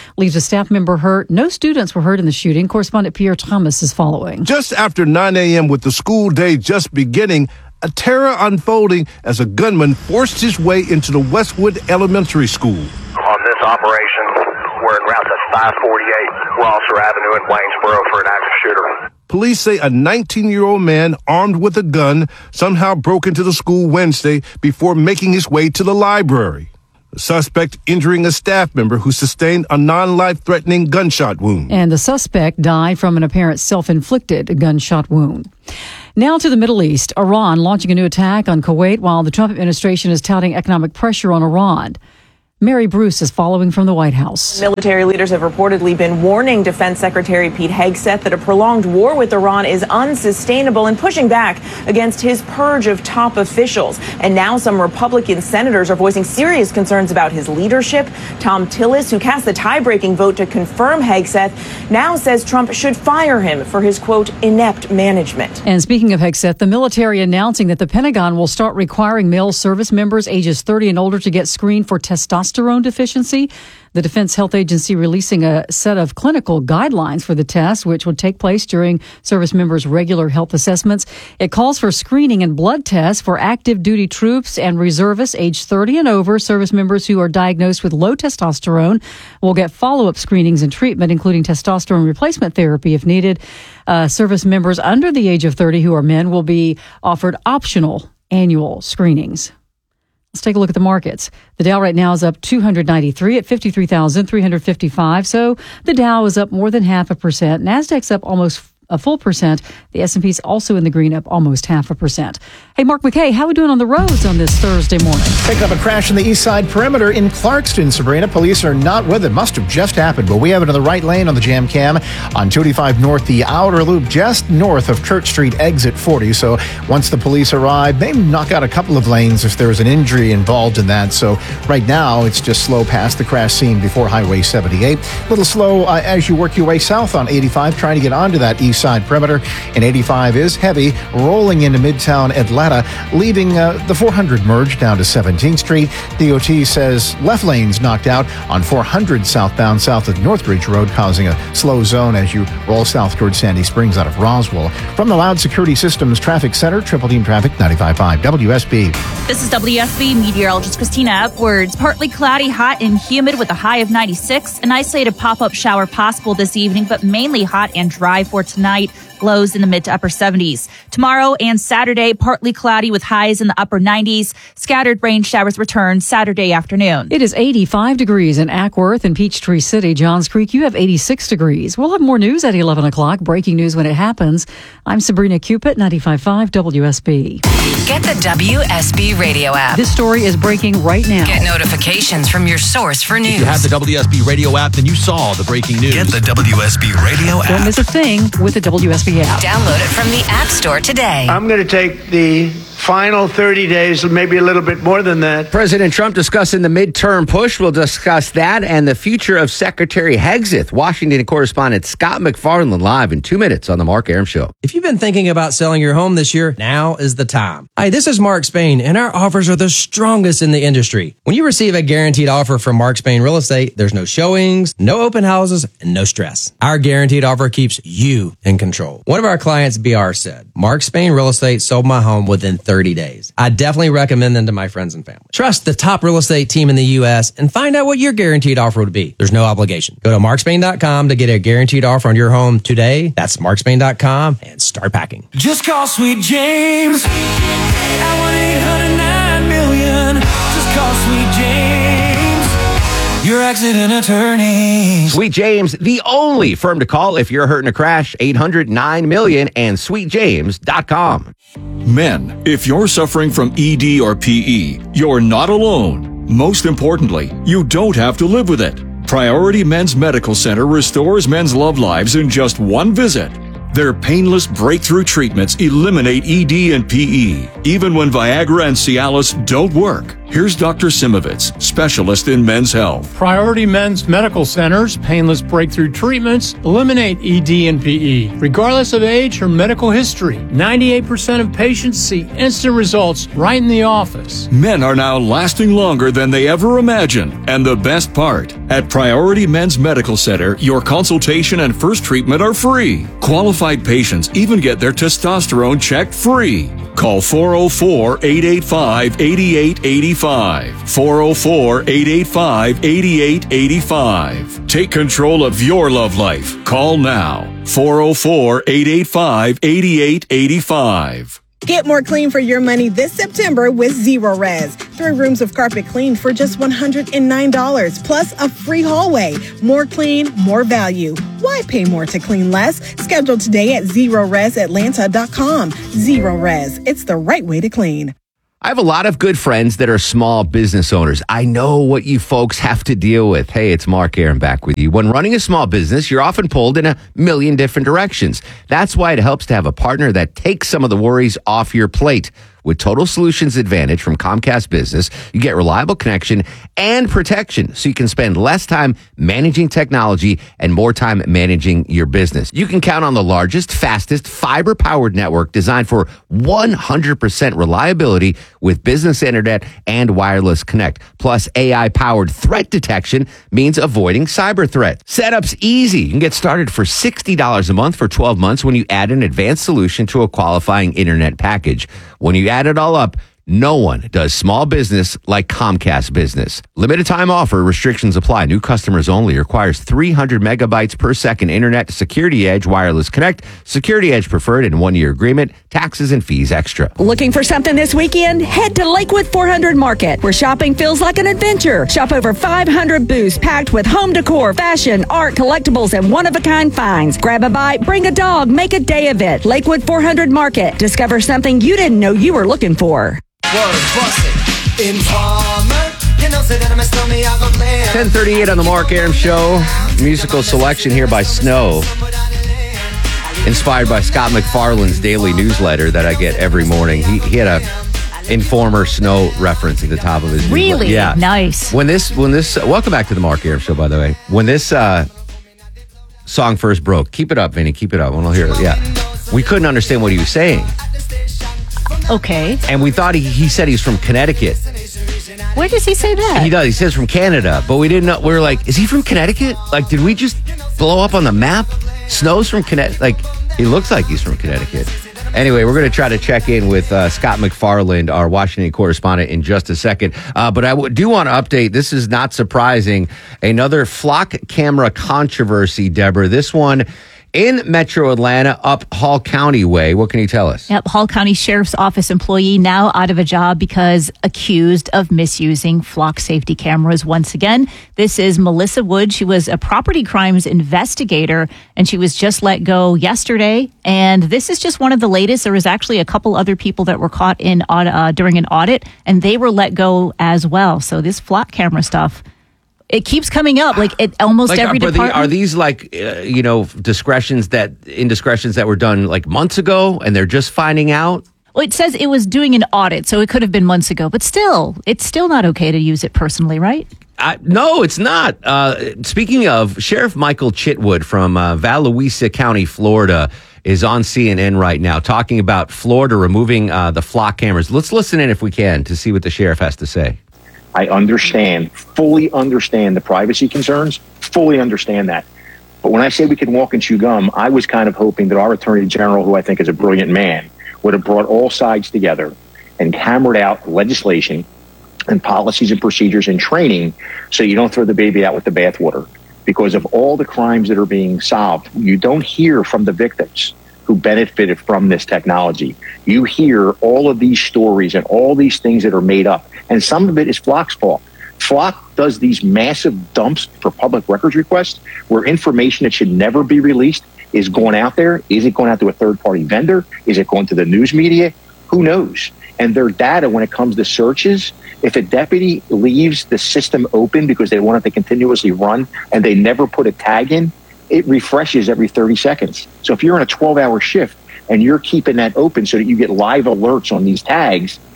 [SPEAKER 1] leaves a staff member hurt. No students were hurt in the shooting. Correspondent Pierre Thomas is following.
[SPEAKER 2] Just after nine a.m. with the school day just beginning, a terror unfolding as a gunman forced his way into the Westwood Elementary School.
[SPEAKER 3] On this operation, we're en route to five forty-eight Rosser Avenue in Waynesboro for an active shooter.
[SPEAKER 2] Police say a nineteen-year-old man armed with a gun somehow broke into the school Wednesday before making his way to the library. The suspect injuring a staff member who sustained a non-life-threatening gunshot wound.
[SPEAKER 1] And the suspect died from an apparent self-inflicted gunshot wound. Now to the Middle East. Iran launching a new attack on Kuwait while the Trump administration is touting economic pressure on Iran. Mary Bruce is following from the White House.
[SPEAKER 5] Military leaders have reportedly been warning Defense Secretary Pete Hegseth that a prolonged war with Iran is unsustainable and pushing back against his purge of top officials. And now some Republican senators are voicing serious concerns about his leadership. Tom Tillis, who cast the tie-breaking vote to confirm Hegseth, now says Trump should fire him for his, quote, inept management.
[SPEAKER 1] And speaking of Hegseth, the military announcing that the Pentagon will start requiring male service members ages thirty and older to get screened for testosterone deficiency. The Defense Health Agency releasing a set of clinical guidelines for the test, which would take place during service members' regular health assessments. It calls for screening and blood tests for active duty troops and reservists age thirty and over. Service members who are diagnosed with low testosterone will get follow-up screenings and treatment, including testosterone replacement therapy if needed. Uh, service members under the age of thirty who are men will be offered optional annual screenings. Let's take a look at the markets. The Dow right now is up two hundred ninety-three at fifty-three thousand three hundred fifty-five. So the Dow is up more than half a percent. NASDAQ's up almost a full percent. The S and P's also in the green, up almost half a percent. Hey, Mark McKay, how are we doing on the roads on this Thursday morning?
[SPEAKER 6] Picking up a crash in the east side perimeter in Clarkston, Sabrina. Police are not with it. Must have just happened, but we have it in the right lane on the jam cam on two eighty-five North, the outer loop just north of Church Street, exit forty. So once the police arrive, they knock out a couple of lanes if there's an injury involved in that. So right now, it's just slow past the crash scene before Highway seventy-eight. A little slow uh, as you work your way south on eighty-five, trying to get onto that east side perimeter. And eighty-five is heavy, rolling into Midtown Atlanta, leaving uh, the four hundred merge down to seventeenth Street. D O T says left lane's knocked out on four hundred southbound south of Northbridge Road, causing a slow zone as you roll south towards Sandy Springs out of Roswell. From the Loud Security Systems Traffic Center, Triple Team Traffic, ninety-five point five W S B.
[SPEAKER 7] This is W S B meteorologist Christina Upwards. Partly cloudy, hot and humid with a high of ninety-six. An isolated pop-up shower possible this evening, but mainly hot and dry for tonight. Lows in the mid to upper seventies. Tomorrow and Saturday, partly cloudy with highs in the upper nineties. Scattered rain showers return Saturday afternoon.
[SPEAKER 1] It is eighty-five degrees in Ackworth and Peachtree City. Johns Creek, you have eighty-six degrees. We'll have more news at eleven o'clock. Breaking news when it happens. I'm Sabrina Cupid, ninety-five point five W S B.
[SPEAKER 16] Get the W S B radio app.
[SPEAKER 1] This story is breaking right now.
[SPEAKER 16] Get notifications from your source for news.
[SPEAKER 9] If you have the W S B radio app, then you saw the breaking news.
[SPEAKER 28] Get the W S B radio app.
[SPEAKER 1] Don't miss a thing with the W S B app.
[SPEAKER 16] Download it from the App Store today.
[SPEAKER 10] I'm going to take the final thirty days, maybe a little bit more than that.
[SPEAKER 8] President Trump discussing the midterm push. We'll discuss that and the future of Secretary Hegseth. Washington correspondent Scott McFarland live in two minutes on the Mark Arum Show.
[SPEAKER 11] If you've been thinking about selling your home this year, now is the time. Hi, this is Mark Spain, and our offers are the strongest in the industry. When you receive a guaranteed offer from Mark Spain Real Estate, there's no showings, no open houses, and no stress. Our guaranteed offer keeps you in control. One of our clients, B R, said, Mark Spain Real Estate sold my home within thirty days. I definitely recommend them to my friends and family. Trust the top real estate team in the U S and find out what your guaranteed offer would be. There's no obligation. Go to mark spain dot com to get a guaranteed offer on your home today. That's mark spain dot com and start packing.
[SPEAKER 27] Just call Sweet James at one eight hundred nine million. Just call Sweet James, your accident attorney.
[SPEAKER 8] Sweet James, the only firm to call if you're hurt in a crash. eight hundred nine million and sweet james dot com.
[SPEAKER 13] Men, if you're suffering from E D or P E, you're not alone. Most importantly, you don't have to live with it. Priority Men's Medical Center restores men's love lives in just one visit. Their painless breakthrough treatments eliminate E D and P E, even when Viagra and Cialis don't work. Here's Doctor Simovitz, specialist in men's health.
[SPEAKER 4] Priority Men's Medical Center's painless breakthrough treatments eliminate E D and P E, regardless of age or medical history. ninety-eight percent of patients see instant results right in the office.
[SPEAKER 13] Men are now lasting longer than they ever imagined. And the best part, at Priority Men's Medical Center, your consultation and first treatment are free. Qualified patients even get their testosterone checked free. Call four oh four, eight eight five, eight eight eight five. four oh four, eight eight five, eight eight eight five. Take control of your love life. Call now. four oh four, eight eight five, eight eight eight five.
[SPEAKER 14] Get more clean for your money this September with Zero Res. Three rooms of carpet cleaned for just one hundred nine dollars, plus a free hallway. More clean, more value. Why pay more to clean less? Schedule today at zero res atlanta dot com. Zero Res. It's the right way to clean.
[SPEAKER 8] I have a lot of good friends that are small business owners. I know what you folks have to deal with. Hey, it's Mark Aaron back with you. When running a small business, you're often pulled in a million different directions. That's why it helps to have a partner that takes some of the worries off your plate. With Total Solutions Advantage from Comcast Business, you get reliable connection and protection so you can spend less time managing technology and more time managing your business. You can count on the largest, fastest, fiber-powered network designed for one hundred percent reliability with business internet and wireless connect. Plus, A I-powered threat detection means avoiding cyber threats. Setup's easy. You can get started for sixty dollars a month for twelve months when you add an advanced solution to a qualifying internet package. When you add it all up, no one does small business like Comcast Business. Limited time offer. Restrictions apply. New customers only. Requires three hundred megabytes per second internet. Security Edge Wireless Connect. Security Edge preferred and one-year agreement. Taxes and fees extra.
[SPEAKER 15] Looking for something this weekend? Head to Lakewood four hundred Market, where shopping feels like an adventure. Shop over five hundred booths packed with home decor, fashion, art, collectibles, and one-of-a-kind finds. Grab a bite, bring a dog, make a day of it. Lakewood four hundred Market. Discover something you didn't know you were looking for.
[SPEAKER 8] ten thirty-eight on the Mark Aram Show. Musical selection here by Snow. Inspired by Scott McFarlane's daily newsletter that I get every morning. He, he had a Informer Snow reference at the top of his
[SPEAKER 7] Really?
[SPEAKER 8] newsletter. Yeah.
[SPEAKER 7] Nice.
[SPEAKER 8] When this, when this, welcome back to the Mark Aram Show, by the way. When this uh, song first broke, keep it up, Vinny, keep it up. I want to hear it. Yeah. We couldn't understand what he was saying.
[SPEAKER 7] Okay.
[SPEAKER 8] And we thought he, he said he's from Connecticut.
[SPEAKER 7] Where does he say that?
[SPEAKER 8] He does. He says from Canada, but we didn't know. We were like, is he from Connecticut? Like, did we just blow up on the map? Snow's from Connecticut. Like, he looks like he's from Connecticut. Anyway, we're going to try to check in with uh, Scott McFarland, our Washington correspondent, in just a second. Uh, but I w- do want to update. This is not surprising. Another flock camera controversy, Deborah. This one in Metro Atlanta, up Hall County way. What can you tell us?
[SPEAKER 7] Yep, Hall County Sheriff's Office employee now out of a job because accused of misusing flock safety cameras once again. This is Melissa Wood. She was a property crimes investigator, and she was just let go yesterday. And this is just one of the latest. There was actually a couple other people that were caught in uh, during an audit, and they were let go as well. So this flock camera stuff, it keeps coming up, like it almost
[SPEAKER 8] like,
[SPEAKER 7] every
[SPEAKER 8] are,
[SPEAKER 7] department.
[SPEAKER 8] The, are these like, uh, you know, discretions that, indiscretions that were done like months ago and they're just finding out?
[SPEAKER 7] Well, it says it was doing an audit, so it could have been months ago, but still, it's still not okay to use it personally, right?
[SPEAKER 8] I, no, it's not. Uh, speaking of, Sheriff Michael Chitwood from uh, Valawisa County, Florida, is on C N N right now talking about Florida removing uh, the flock cameras. Let's listen in if we can to see what the sheriff has to say.
[SPEAKER 17] I understand, fully understand the privacy concerns, fully understand that. But when I say we can walk and chew gum, I was kind of hoping that our Attorney General, who I think is a brilliant man, would have brought all sides together and hammered out legislation and policies and procedures and training so you don't throw the baby out with the bathwater. Because of all the crimes that are being solved, you don't hear from the victims who benefited from this technology. You hear all of these stories and all these things that are made up. And some of it is Flock's fault. Flock does these massive dumps for public records requests where information that should never be released is going out there. Is it going out to a third-party vendor? Is it going to the news media? Who knows? And their data, when it comes to searches, if a deputy leaves the system open because they want it to continuously run and they never put a tag in, it refreshes every thirty seconds. So if you're on a twelve-hour shift and you're keeping that open so that you get live alerts on these tags,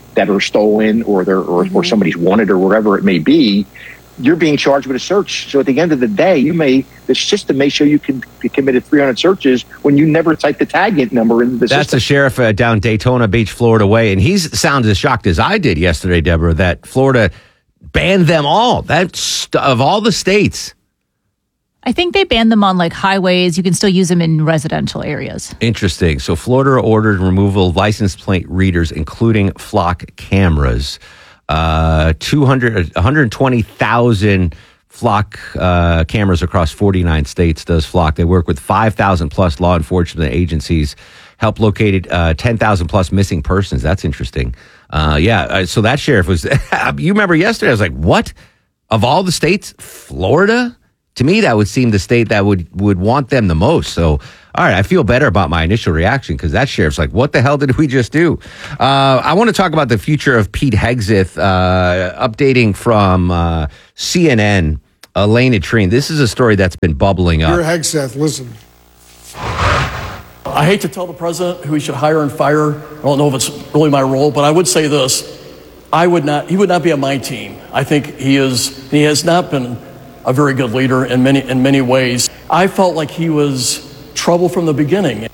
[SPEAKER 17] that are stolen or they're or, mm-hmm. or somebody's wanted or wherever it may be, you're being charged with a search. So at the end of the day, you may the system may show you can you committed three hundred searches when you never typed the tag in number in the
[SPEAKER 8] That's
[SPEAKER 17] system.
[SPEAKER 8] the sheriff uh, down Daytona Beach, Florida way, and he sounds as shocked as I did yesterday, Deborah, that Florida banned them all. That's of all the states.
[SPEAKER 7] I think they banned them on like highways. You can still use them in residential areas.
[SPEAKER 8] Interesting. So Florida ordered removal of license plate readers, including flock cameras. Uh, two hundred, one hundred twenty thousand flock uh, cameras across forty-nine states does Flock. They work with five thousand plus law enforcement agencies, help locate uh, ten thousand plus missing persons. That's interesting. Uh, yeah, uh, so that sheriff was, you remember yesterday, I was like, what? Of all the states, Florida? To me, that would seem the state that would, would want them the most. So, all right, I feel better about my initial reaction because that sheriff's like, what the hell did we just do? Uh, I want to talk about the future of Pete Hegseth, uh, updating from uh, C N N, Elena Trine. This is a story that's been bubbling up.
[SPEAKER 12] You're Hegseth, listen.
[SPEAKER 18] I hate to tell the president who he should hire and fire. I don't know if it's really my role, but I would say this. I would not, he would not be on my team. I think he is, he has not been a very good leader in many in many ways. I felt like he was trouble from the beginning.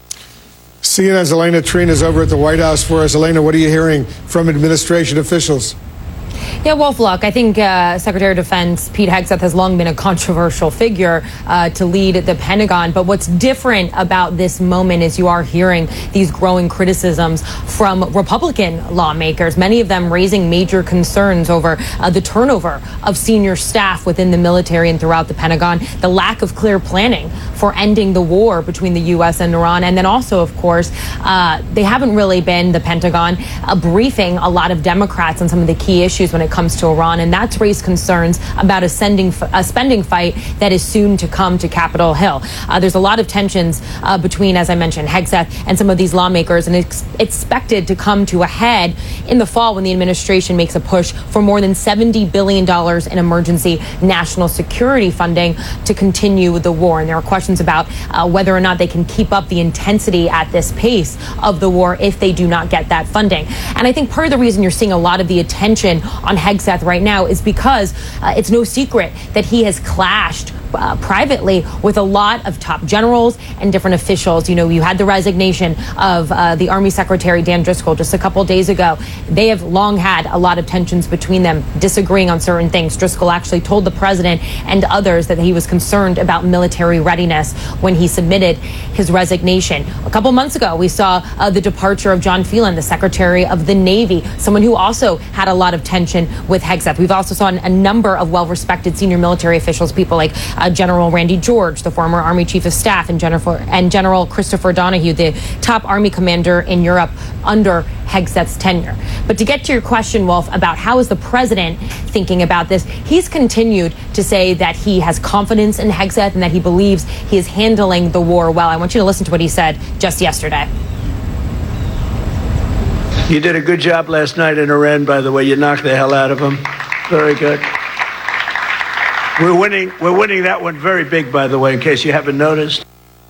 [SPEAKER 12] C N N's Elena Trine is over at the White House for us. Elena, what are you hearing from administration officials?
[SPEAKER 19] Yeah, Wolf, look, I think uh, Secretary of Defense Pete Hegseth has long been a controversial figure uh, to lead the Pentagon. But what's different about this moment is you are hearing these growing criticisms from Republican lawmakers, many of them raising major concerns over uh, the turnover of senior staff within the military and throughout the Pentagon, the lack of clear planning for ending the war between the U S and Iran. And then also, of course, uh, they haven't really been, the Pentagon, uh, briefing a lot of Democrats on some of the key issues when it comes to Iran, and that's raised concerns about a, sending, a spending fight that is soon to come to Capitol Hill. Uh, there's a lot of tensions uh, between, as I mentioned, Hegseth and some of these lawmakers, and it's expected to come to a head in the fall when the administration makes a push for more than seventy billion dollars in emergency national security funding to continue the war. And there are questions about uh, whether or not they can keep up the intensity at this pace of the war if they do not get that funding. And I think part of the reason you're seeing a lot of the attention on Hegseth right now is because uh, it's no secret that he has clashed uh, privately with a lot of top generals and different officials. You know, you had the resignation of uh, the Army Secretary Dan Driscoll just a couple days ago. They have long had a lot of tensions between them, disagreeing on certain things. Driscoll actually told the president and others that he was concerned about military readiness when he submitted his resignation. A couple months ago, we saw uh, the departure of John Phelan, the Secretary of the Navy, someone who also had a lot of tension with Hegseth. We've also seen a number of well-respected senior military officials, people like uh, General Randy George, the former Army Chief of Staff, and General, and General Christopher Donahue, the top Army commander in Europe under Hegseth's tenure. But to get to your question, Wolf, about how is the president thinking about this, he's continued to say that he has confidence in Hegseth and that he believes he is handling the war well. I want you to listen to what he said just yesterday.
[SPEAKER 10] You did a good job last night in Iran, by the way. You knocked the hell out of them. Very good. We're winning. We're winning that one very big, by the way, in case you haven't noticed.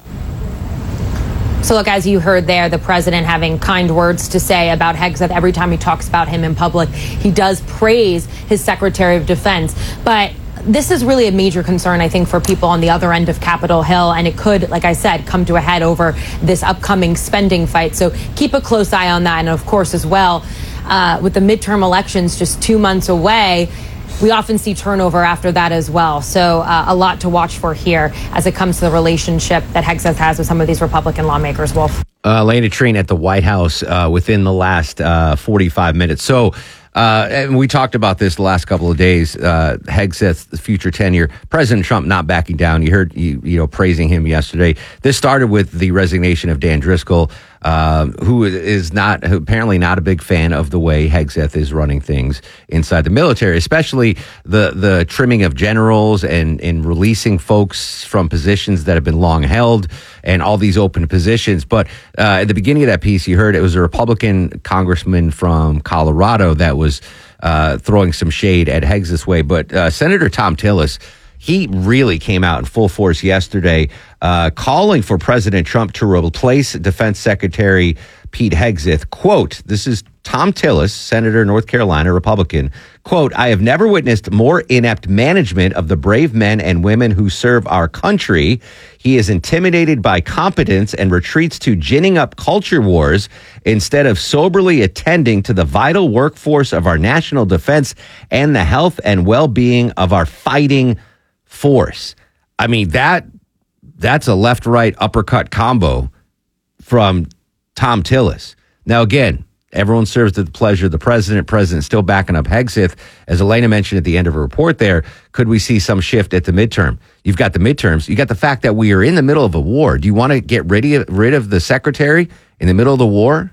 [SPEAKER 19] So look, as you heard there, the president having kind words to say about Hegseth every time he talks about him in public. He does praise his Secretary of Defense. But this is really a major concern, I think, for people on the other end of Capitol Hill, and it could, like I said, come to a head over this upcoming spending fight. So keep a close eye on that. And of course, as well, uh, with the midterm elections just two months away, we often see turnover after that as well. So uh, a lot to watch for here as it comes to the relationship that Hegseth has with some of these Republican lawmakers, Wolf.
[SPEAKER 8] Uh, Elena Trine at the White House uh, within the last uh, forty-five minutes. So, uh, and we talked about this the last couple of days. Uh, Hegseth's future tenure, President Trump not backing down. You heard you, you know praising him yesterday. This started with the resignation of Dan Driscoll, uh, who is not who apparently not a big fan of the way Hegseth is running things inside the military, especially the the trimming of generals and and releasing folks from positions that have been long held and all these open positions. But uh, at the beginning of that piece, you heard it was a Republican congressman from Colorado that was uh, throwing some shade at Hegseth's way. But uh, Senator Tom Tillis, he really came out in full force yesterday, uh, calling for President Trump to replace Defense Secretary Pete Hegseth. Quote, this is Tom Tillis, Senator, North Carolina, Republican. Quote, I have never witnessed more inept management of the brave men and women who serve our country. He is intimidated by competence and retreats to ginning up culture wars instead of soberly attending to the vital workforce of our national defense and the health and well-being of our fighting force. I mean, that that's a left-right uppercut combo from Tom Tillis. Now, again, everyone serves at the pleasure of the president. President still backing up Hegseth. As Elena mentioned at the end of her report there, could we see some shift at the midterm? You've got the midterms. You got the fact that we are in the middle of a war. Do you want to get rid of, rid of the secretary in the middle of the war?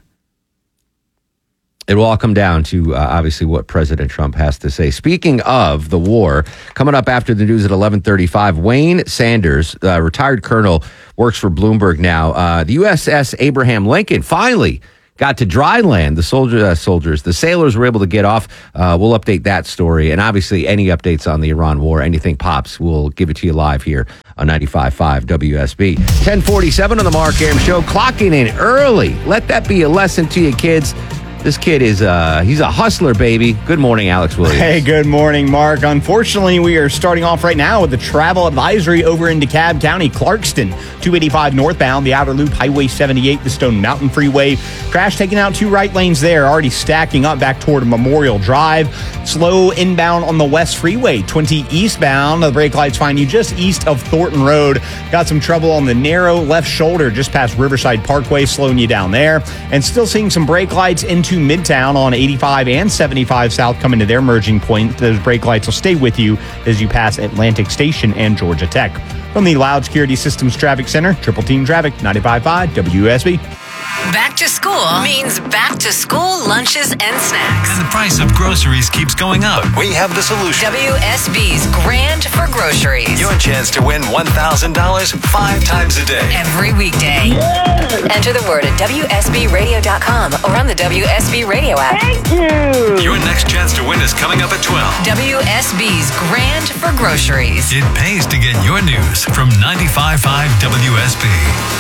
[SPEAKER 8] It will all come down to, uh, obviously, what President Trump has to say. Speaking of the war, coming up after the news at eleven thirty-five, Wayne Sanders, uh, retired colonel, works for Bloomberg now. Uh, the U S S Abraham Lincoln finally got to dry land. The soldier, uh, soldiers, the sailors were able to get off. Uh, we'll update that story. And obviously, any updates on the Iran war, anything pops, we'll give it to you live here on ninety-five point five W S B. ten forty-seven on the Mark Arum Show, clocking in early. Let that be a lesson to you, kids. This kid is, uh, he's a hustler, baby. Good morning, Alex Williams.
[SPEAKER 3] Hey, good morning, Mark. Unfortunately, we are starting off right now with a travel advisory over in DeKalb County, Clarkston. two eighty-five northbound, the outer loop, Highway seventy-eight, the Stone Mountain Freeway. Crash taking out two right lanes there, already stacking up back toward Memorial Drive. Slow inbound on the West Freeway, twenty eastbound. The brake lights find you just east of Thornton Road. Got some trouble on the narrow left shoulder just past Riverside Parkway, slowing you down there. And still seeing some brake lights into Midtown on eighty-five and seventy-five South coming to their merging point. Those brake lights will stay with you as you pass Atlantic Station and Georgia Tech. From the Loud Security Systems Traffic Center, Triple Team Traffic, ninety-five point five W S B.
[SPEAKER 20] Back to school means back to school lunches and snacks.
[SPEAKER 28] And the price of groceries keeps going up.
[SPEAKER 9] We have the solution.
[SPEAKER 20] W S B's Grand for Groceries.
[SPEAKER 9] Your chance to win one thousand dollars five times a day.
[SPEAKER 20] Every weekday.
[SPEAKER 16] Yeah. Enter the word at W S B radio dot com or on the W S B Radio app.
[SPEAKER 20] Thank you.
[SPEAKER 28] Your next chance to win is coming up at twelve.
[SPEAKER 20] W S B's Grand for Groceries.
[SPEAKER 28] It pays to get your news from ninety-five point five W S B.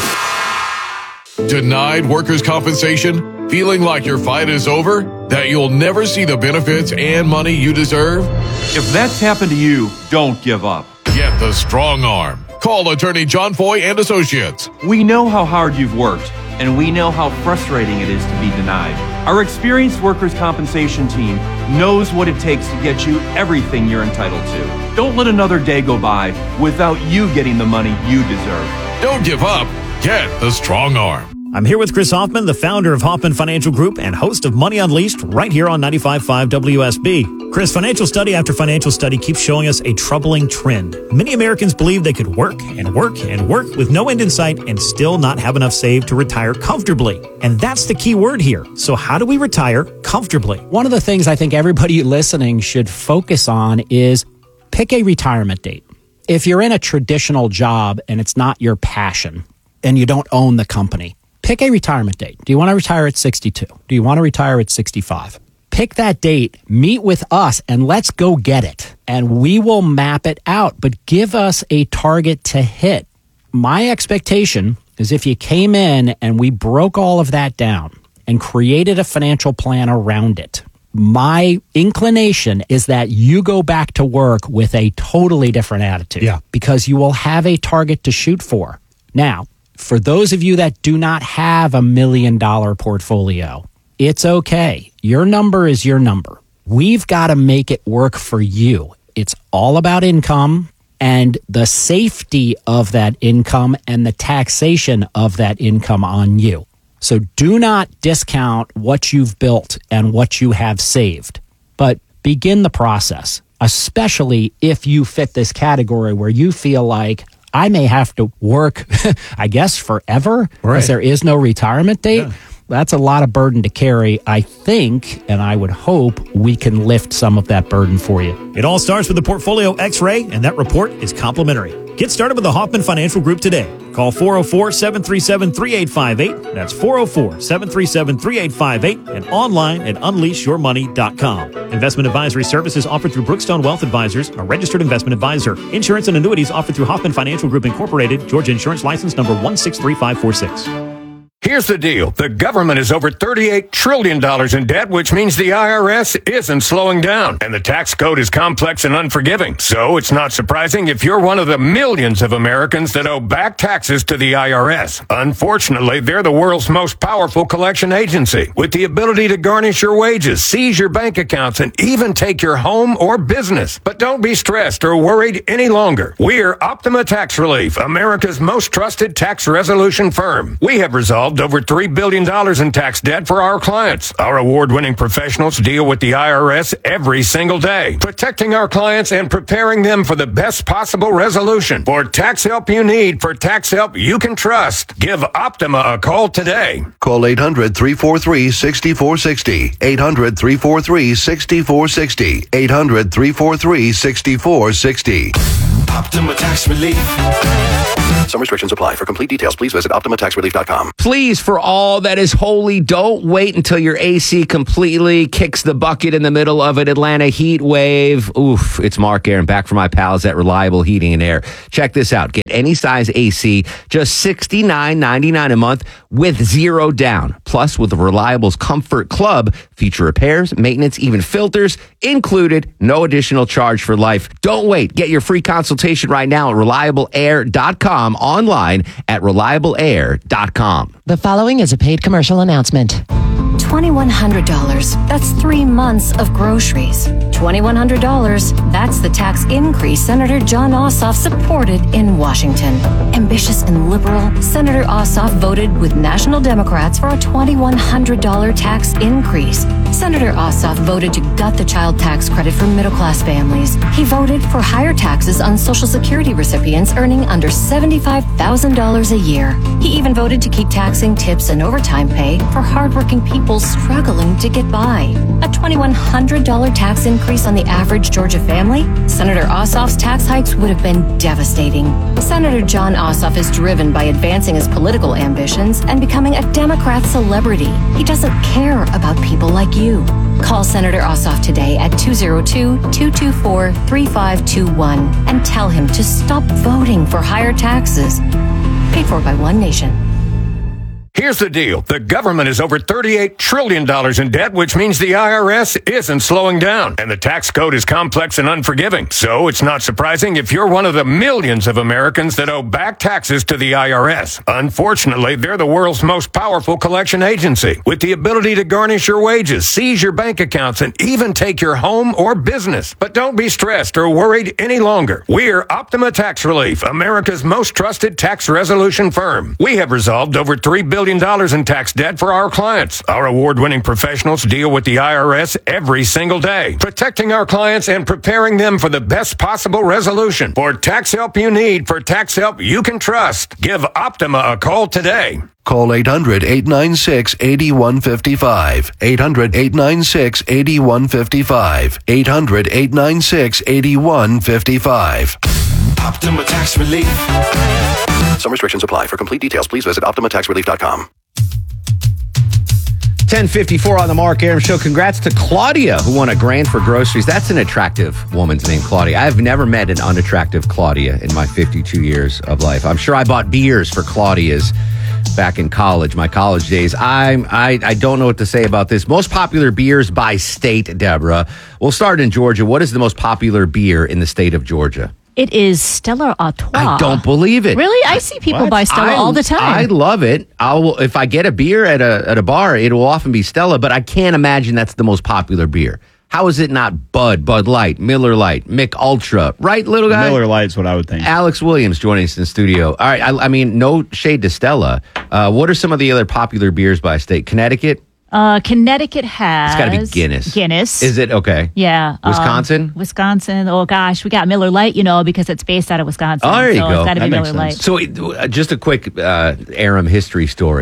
[SPEAKER 21] Denied workers' compensation? Feeling like your fight is over? That you'll never see the benefits and money you deserve?
[SPEAKER 22] If that's happened to you, don't give up.
[SPEAKER 21] Get the strong arm. Call attorney John Foy and Associates.
[SPEAKER 22] We know how hard you've worked, and we know how frustrating it is to be denied. Our experienced workers' compensation team knows what it takes to get you everything you're entitled to. Don't let another day go by without you getting the money you deserve.
[SPEAKER 21] Don't give up. Get the strong arm.
[SPEAKER 23] I'm here with Chris Hoffman, the founder of Hoffman Financial Group and host of Money Unleashed right here on ninety-five point five W S B. Chris, financial study after financial study keeps showing us a troubling trend. Many Americans believe they could work and work and work with no end in sight and still not have enough saved to retire comfortably. And that's the key word here. So how do we retire comfortably?
[SPEAKER 24] One of the things I think everybody listening should focus on is pick a retirement date. If you're in a traditional job and it's not your passion and you don't own the company, pick a retirement date. Do you want to retire at sixty-two? Do you want to retire at sixty-five? Pick that date, meet with us, and let's go get it. And we will map it out, but give us a target to hit. My expectation is if you came in and we broke all of that down and created a financial plan around it, my inclination is that you go back to work with a totally different attitude.
[SPEAKER 23] Yeah.
[SPEAKER 24] Because you will have a target to shoot for. Now, for those of you that do not have a million dollar portfolio, it's okay. Your number is your number. We've got to make it work for you. It's all about income and the safety of that income and the taxation of that income on you. So do not discount what you've built and what you have saved, but begin the process, especially if you fit this category where you feel like I may have to work, I guess, forever, because
[SPEAKER 23] Right.
[SPEAKER 24] there is no retirement date.
[SPEAKER 23] Yeah.
[SPEAKER 24] that's a lot of burden to carry. I think, and I would hope, we can lift some of that burden for you.
[SPEAKER 23] It all starts with the Portfolio X-ray, and that report is complimentary. Get started with the Hoffman Financial Group today. Call four oh four, seven three seven, three eight five eight. That's four oh four, seven three seven, three eight five eight and online at unleash your money dot com. Investment advisory services offered through Brookstone Wealth Advisors, a registered investment advisor. Insurance and annuities offered through Hoffman Financial Group Incorporated, Georgia Insurance License number one six three five four six.
[SPEAKER 1] Here's the deal. The government is over thirty-eight trillion dollars in debt, which means the I R S isn't slowing down. And the tax code is complex and unforgiving. So it's not surprising if you're one of the millions of Americans that owe back taxes to the I R S. Unfortunately, they're the world's most powerful collection agency, with the ability to garnish your wages, seize your bank accounts, and even take your home or business. But don't be stressed or worried any longer. We're Optima Tax Relief, America's most trusted tax resolution firm. We have resolved over three billion dollars in tax debt for our clients. Our award-winning professionals deal with the I R S every single day, protecting our clients and preparing them for the best possible resolution. For tax help you need, for tax help you can trust, give Optima a call today.
[SPEAKER 2] Call eight hundred, three four three, six four six zero. eight hundred, three four three, six four six zero. eight hundred, three four three, six four six zero.
[SPEAKER 9] Optima Tax Relief.
[SPEAKER 2] Some restrictions apply. For complete details, please visit optima tax relief dot com.
[SPEAKER 8] Please, for all that is holy, don't wait until your A C completely kicks the bucket in the middle of an Atlanta heat wave. Oof, it's Mark Aaron back from my pals at Reliable Heating and Air. Check this out. Get any size A C, just sixty-nine ninety-nine a month with zero down. Plus, with the Reliable's Comfort Club, feature repairs, maintenance, even filters included. No additional charge for life. Don't wait. Get your free consultation right now at reliable air dot com, online at reliable air dot com.
[SPEAKER 16] The following is a paid commercial announcement. twenty-one hundred dollars. That's three months of groceries. twenty-one hundred dollars. That's the tax increase Senator Jon Ossoff supported in Washington. Ambitious and liberal, Senator Ossoff voted with national Democrats for a twenty-one hundred dollars tax increase. Senator Ossoff voted to gut the child tax credit for middle-class families. He voted for higher taxes on Social Security recipients earning under seventy-five thousand dollars a year. He even voted to keep taxing tips and overtime pay for hardworking people struggling to get by. A twenty-one hundred dollars tax increase on the average Georgia family? Senator Ossoff's tax hikes would have been devastating. Senator Jon Ossoff is driven by advancing his political ambitions and becoming a Democrat celebrity. He doesn't care about people like you. Call Senator Ossoff today at two oh two, two two four, three five two one and tell him to stop voting for higher taxes. Paid for by One Nation.
[SPEAKER 1] Here's the deal. The government is over thirty-eight trillion dollars in debt, which means the I R S isn't slowing down. And the tax code is complex and unforgiving. So it's not surprising if you're one of the millions of Americans that owe back taxes to the I R S. Unfortunately, they're the world's most powerful collection agency, with the ability to garnish your wages, seize your bank accounts, and even take your home or business. But don't be stressed or worried any longer. We're Optima Tax Relief, America's most trusted tax resolution firm. We have resolved over three billion dollars in tax debt for our clients. Our award-winning professionals deal with the I R S every single day, protecting our clients and preparing them for the best possible resolution. For tax help you need, for tax help you can trust, give Optima a call today.
[SPEAKER 2] Call eight hundred, eight nine six, eight one five five. eight hundred, eight nine six, eight one five five. eight hundred, eight nine six, eight one five five.
[SPEAKER 9] Optima Tax Relief.
[SPEAKER 2] Some restrictions apply. For complete details, please visit optima tax relief dot com.
[SPEAKER 8] ten fifty-four on the Mark Aram Show. Congrats to Claudia, who won a grand for groceries. That's an attractive woman's name, Claudia. I've never met an unattractive Claudia in my fifty-two years of life. I'm sure I bought beers for Claudia's back in college, my college days. I'm, I I don't know what to say about this. Most popular beers by state, Deborah. We'll start in Georgia. What is the most popular beer in the state of Georgia?
[SPEAKER 5] It is Stella Artois.
[SPEAKER 8] I don't believe it.
[SPEAKER 5] Really? I see people
[SPEAKER 8] What?
[SPEAKER 5] buy Stella
[SPEAKER 8] I,
[SPEAKER 5] all the time.
[SPEAKER 8] I love it. I'll if I get a beer at a at a bar, it will often be Stella, but I can't imagine that's the most popular beer. How is it not Bud, Bud Light, Miller Lite, Mick Ultra, right, little guy?
[SPEAKER 3] Miller Lite's what I would think.
[SPEAKER 8] Alex Williams joining us in the studio. All right, I, I mean, no shade to Stella. Uh, what are some of the other popular beers by state? Connecticut?
[SPEAKER 5] Uh, Connecticut has...
[SPEAKER 8] It's got to be Guinness.
[SPEAKER 5] Guinness.
[SPEAKER 8] Is it? Okay.
[SPEAKER 5] Yeah.
[SPEAKER 8] Wisconsin?
[SPEAKER 5] Um, Wisconsin. Oh, gosh. We got Miller Lite, you know, because it's based out of Wisconsin.
[SPEAKER 8] Oh, there you
[SPEAKER 5] so
[SPEAKER 8] go.
[SPEAKER 5] It's got to be
[SPEAKER 8] That
[SPEAKER 5] Miller
[SPEAKER 8] makes
[SPEAKER 5] Lite.
[SPEAKER 8] sense. So, uh, just a quick uh, Aram history story.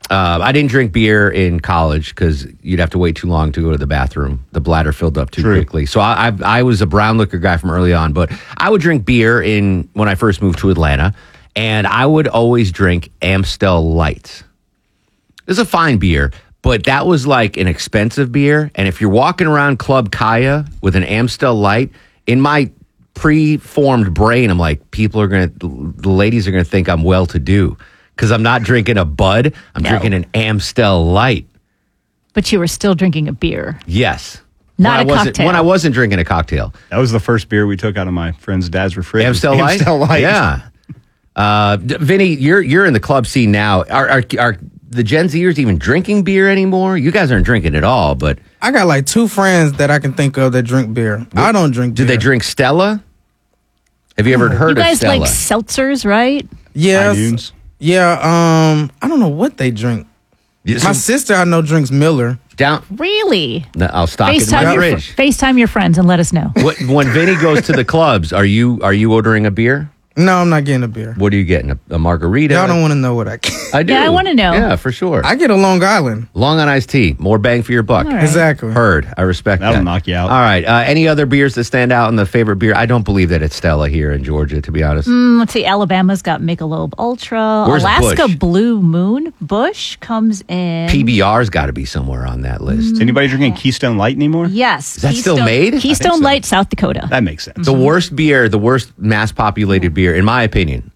[SPEAKER 8] Uh, I didn't drink beer in college because you'd have to wait too long to go to the bathroom. The bladder filled up too
[SPEAKER 3] True.
[SPEAKER 8] quickly. So I, I, I was a brown liquor guy from early on, but I would drink beer in when I first moved to Atlanta, and I would always drink Amstel Light. It's a fine beer, but that was like an expensive beer. And if you're walking around Club Kaya with an Amstel Light, in my pre-formed brain, I'm like, people are going to, the ladies are going to think I'm well-to-do. Because I'm not drinking a Bud. I'm
[SPEAKER 5] No.
[SPEAKER 8] drinking an Amstel Light.
[SPEAKER 5] But you were still drinking a beer.
[SPEAKER 8] Yes.
[SPEAKER 5] Not
[SPEAKER 8] when
[SPEAKER 5] a
[SPEAKER 8] I wasn't,
[SPEAKER 5] cocktail.
[SPEAKER 8] When I wasn't drinking a cocktail.
[SPEAKER 3] That was the first beer we took out of my friend's dad's refrigerator.
[SPEAKER 8] Amstel Light?
[SPEAKER 3] Amstel Light.
[SPEAKER 8] Yeah. Uh, D- Vinny, you're you're in the club scene now. Are, are, are the Gen Zers even drinking beer anymore? You guys aren't drinking at all, but...
[SPEAKER 4] I got like two friends that I can think of that drink beer. I don't drink
[SPEAKER 8] Do
[SPEAKER 4] beer.
[SPEAKER 8] they drink Stella? Have you ever heard
[SPEAKER 5] You
[SPEAKER 8] of
[SPEAKER 5] guys
[SPEAKER 8] Stella?
[SPEAKER 5] like seltzers, right?
[SPEAKER 4] Yes.
[SPEAKER 3] iTunes.
[SPEAKER 4] Yeah, um, I don't know what they drink.
[SPEAKER 8] Yeah, so-
[SPEAKER 4] My sister, I know, drinks Miller.
[SPEAKER 8] Down.
[SPEAKER 5] Really?
[SPEAKER 8] No, I'll stock it in
[SPEAKER 5] FaceTime
[SPEAKER 8] my
[SPEAKER 5] your,
[SPEAKER 8] fridge.
[SPEAKER 5] fr- FaceTime your friends and let us know.
[SPEAKER 8] What, when Vinny goes to the clubs, are you are you ordering a beer?
[SPEAKER 4] No, I'm not getting a beer.
[SPEAKER 8] What are you getting? A, a margarita?
[SPEAKER 4] Y'all don't want to know what I get.
[SPEAKER 8] I do.
[SPEAKER 5] Yeah, I wanna know.
[SPEAKER 8] Yeah, for sure.
[SPEAKER 4] I get a Long Island.
[SPEAKER 8] Long on iced tea. More bang for your buck.
[SPEAKER 5] All right.
[SPEAKER 4] Exactly.
[SPEAKER 8] Heard. I respect
[SPEAKER 3] That'll
[SPEAKER 8] that.
[SPEAKER 3] knock you out.
[SPEAKER 8] All right. Uh, any other beers that stand out in the favorite beer? I don't believe that it's Stella here in Georgia, to be honest.
[SPEAKER 5] Mm, let's see. Alabama's got Michelob Ultra.
[SPEAKER 8] Where's
[SPEAKER 5] Alaska
[SPEAKER 8] Busch?
[SPEAKER 5] Blue Moon. Bush comes in.
[SPEAKER 8] P B R's got to be somewhere on that list.
[SPEAKER 3] Is anybody drinking Keystone Light anymore?
[SPEAKER 5] Yes.
[SPEAKER 8] Is that still
[SPEAKER 5] Keystone-
[SPEAKER 8] made? I think
[SPEAKER 5] Keystone
[SPEAKER 3] so.
[SPEAKER 5] Light, South Dakota.
[SPEAKER 3] That makes sense.
[SPEAKER 8] The worst beer, the worst mass populated beer, in my opinion,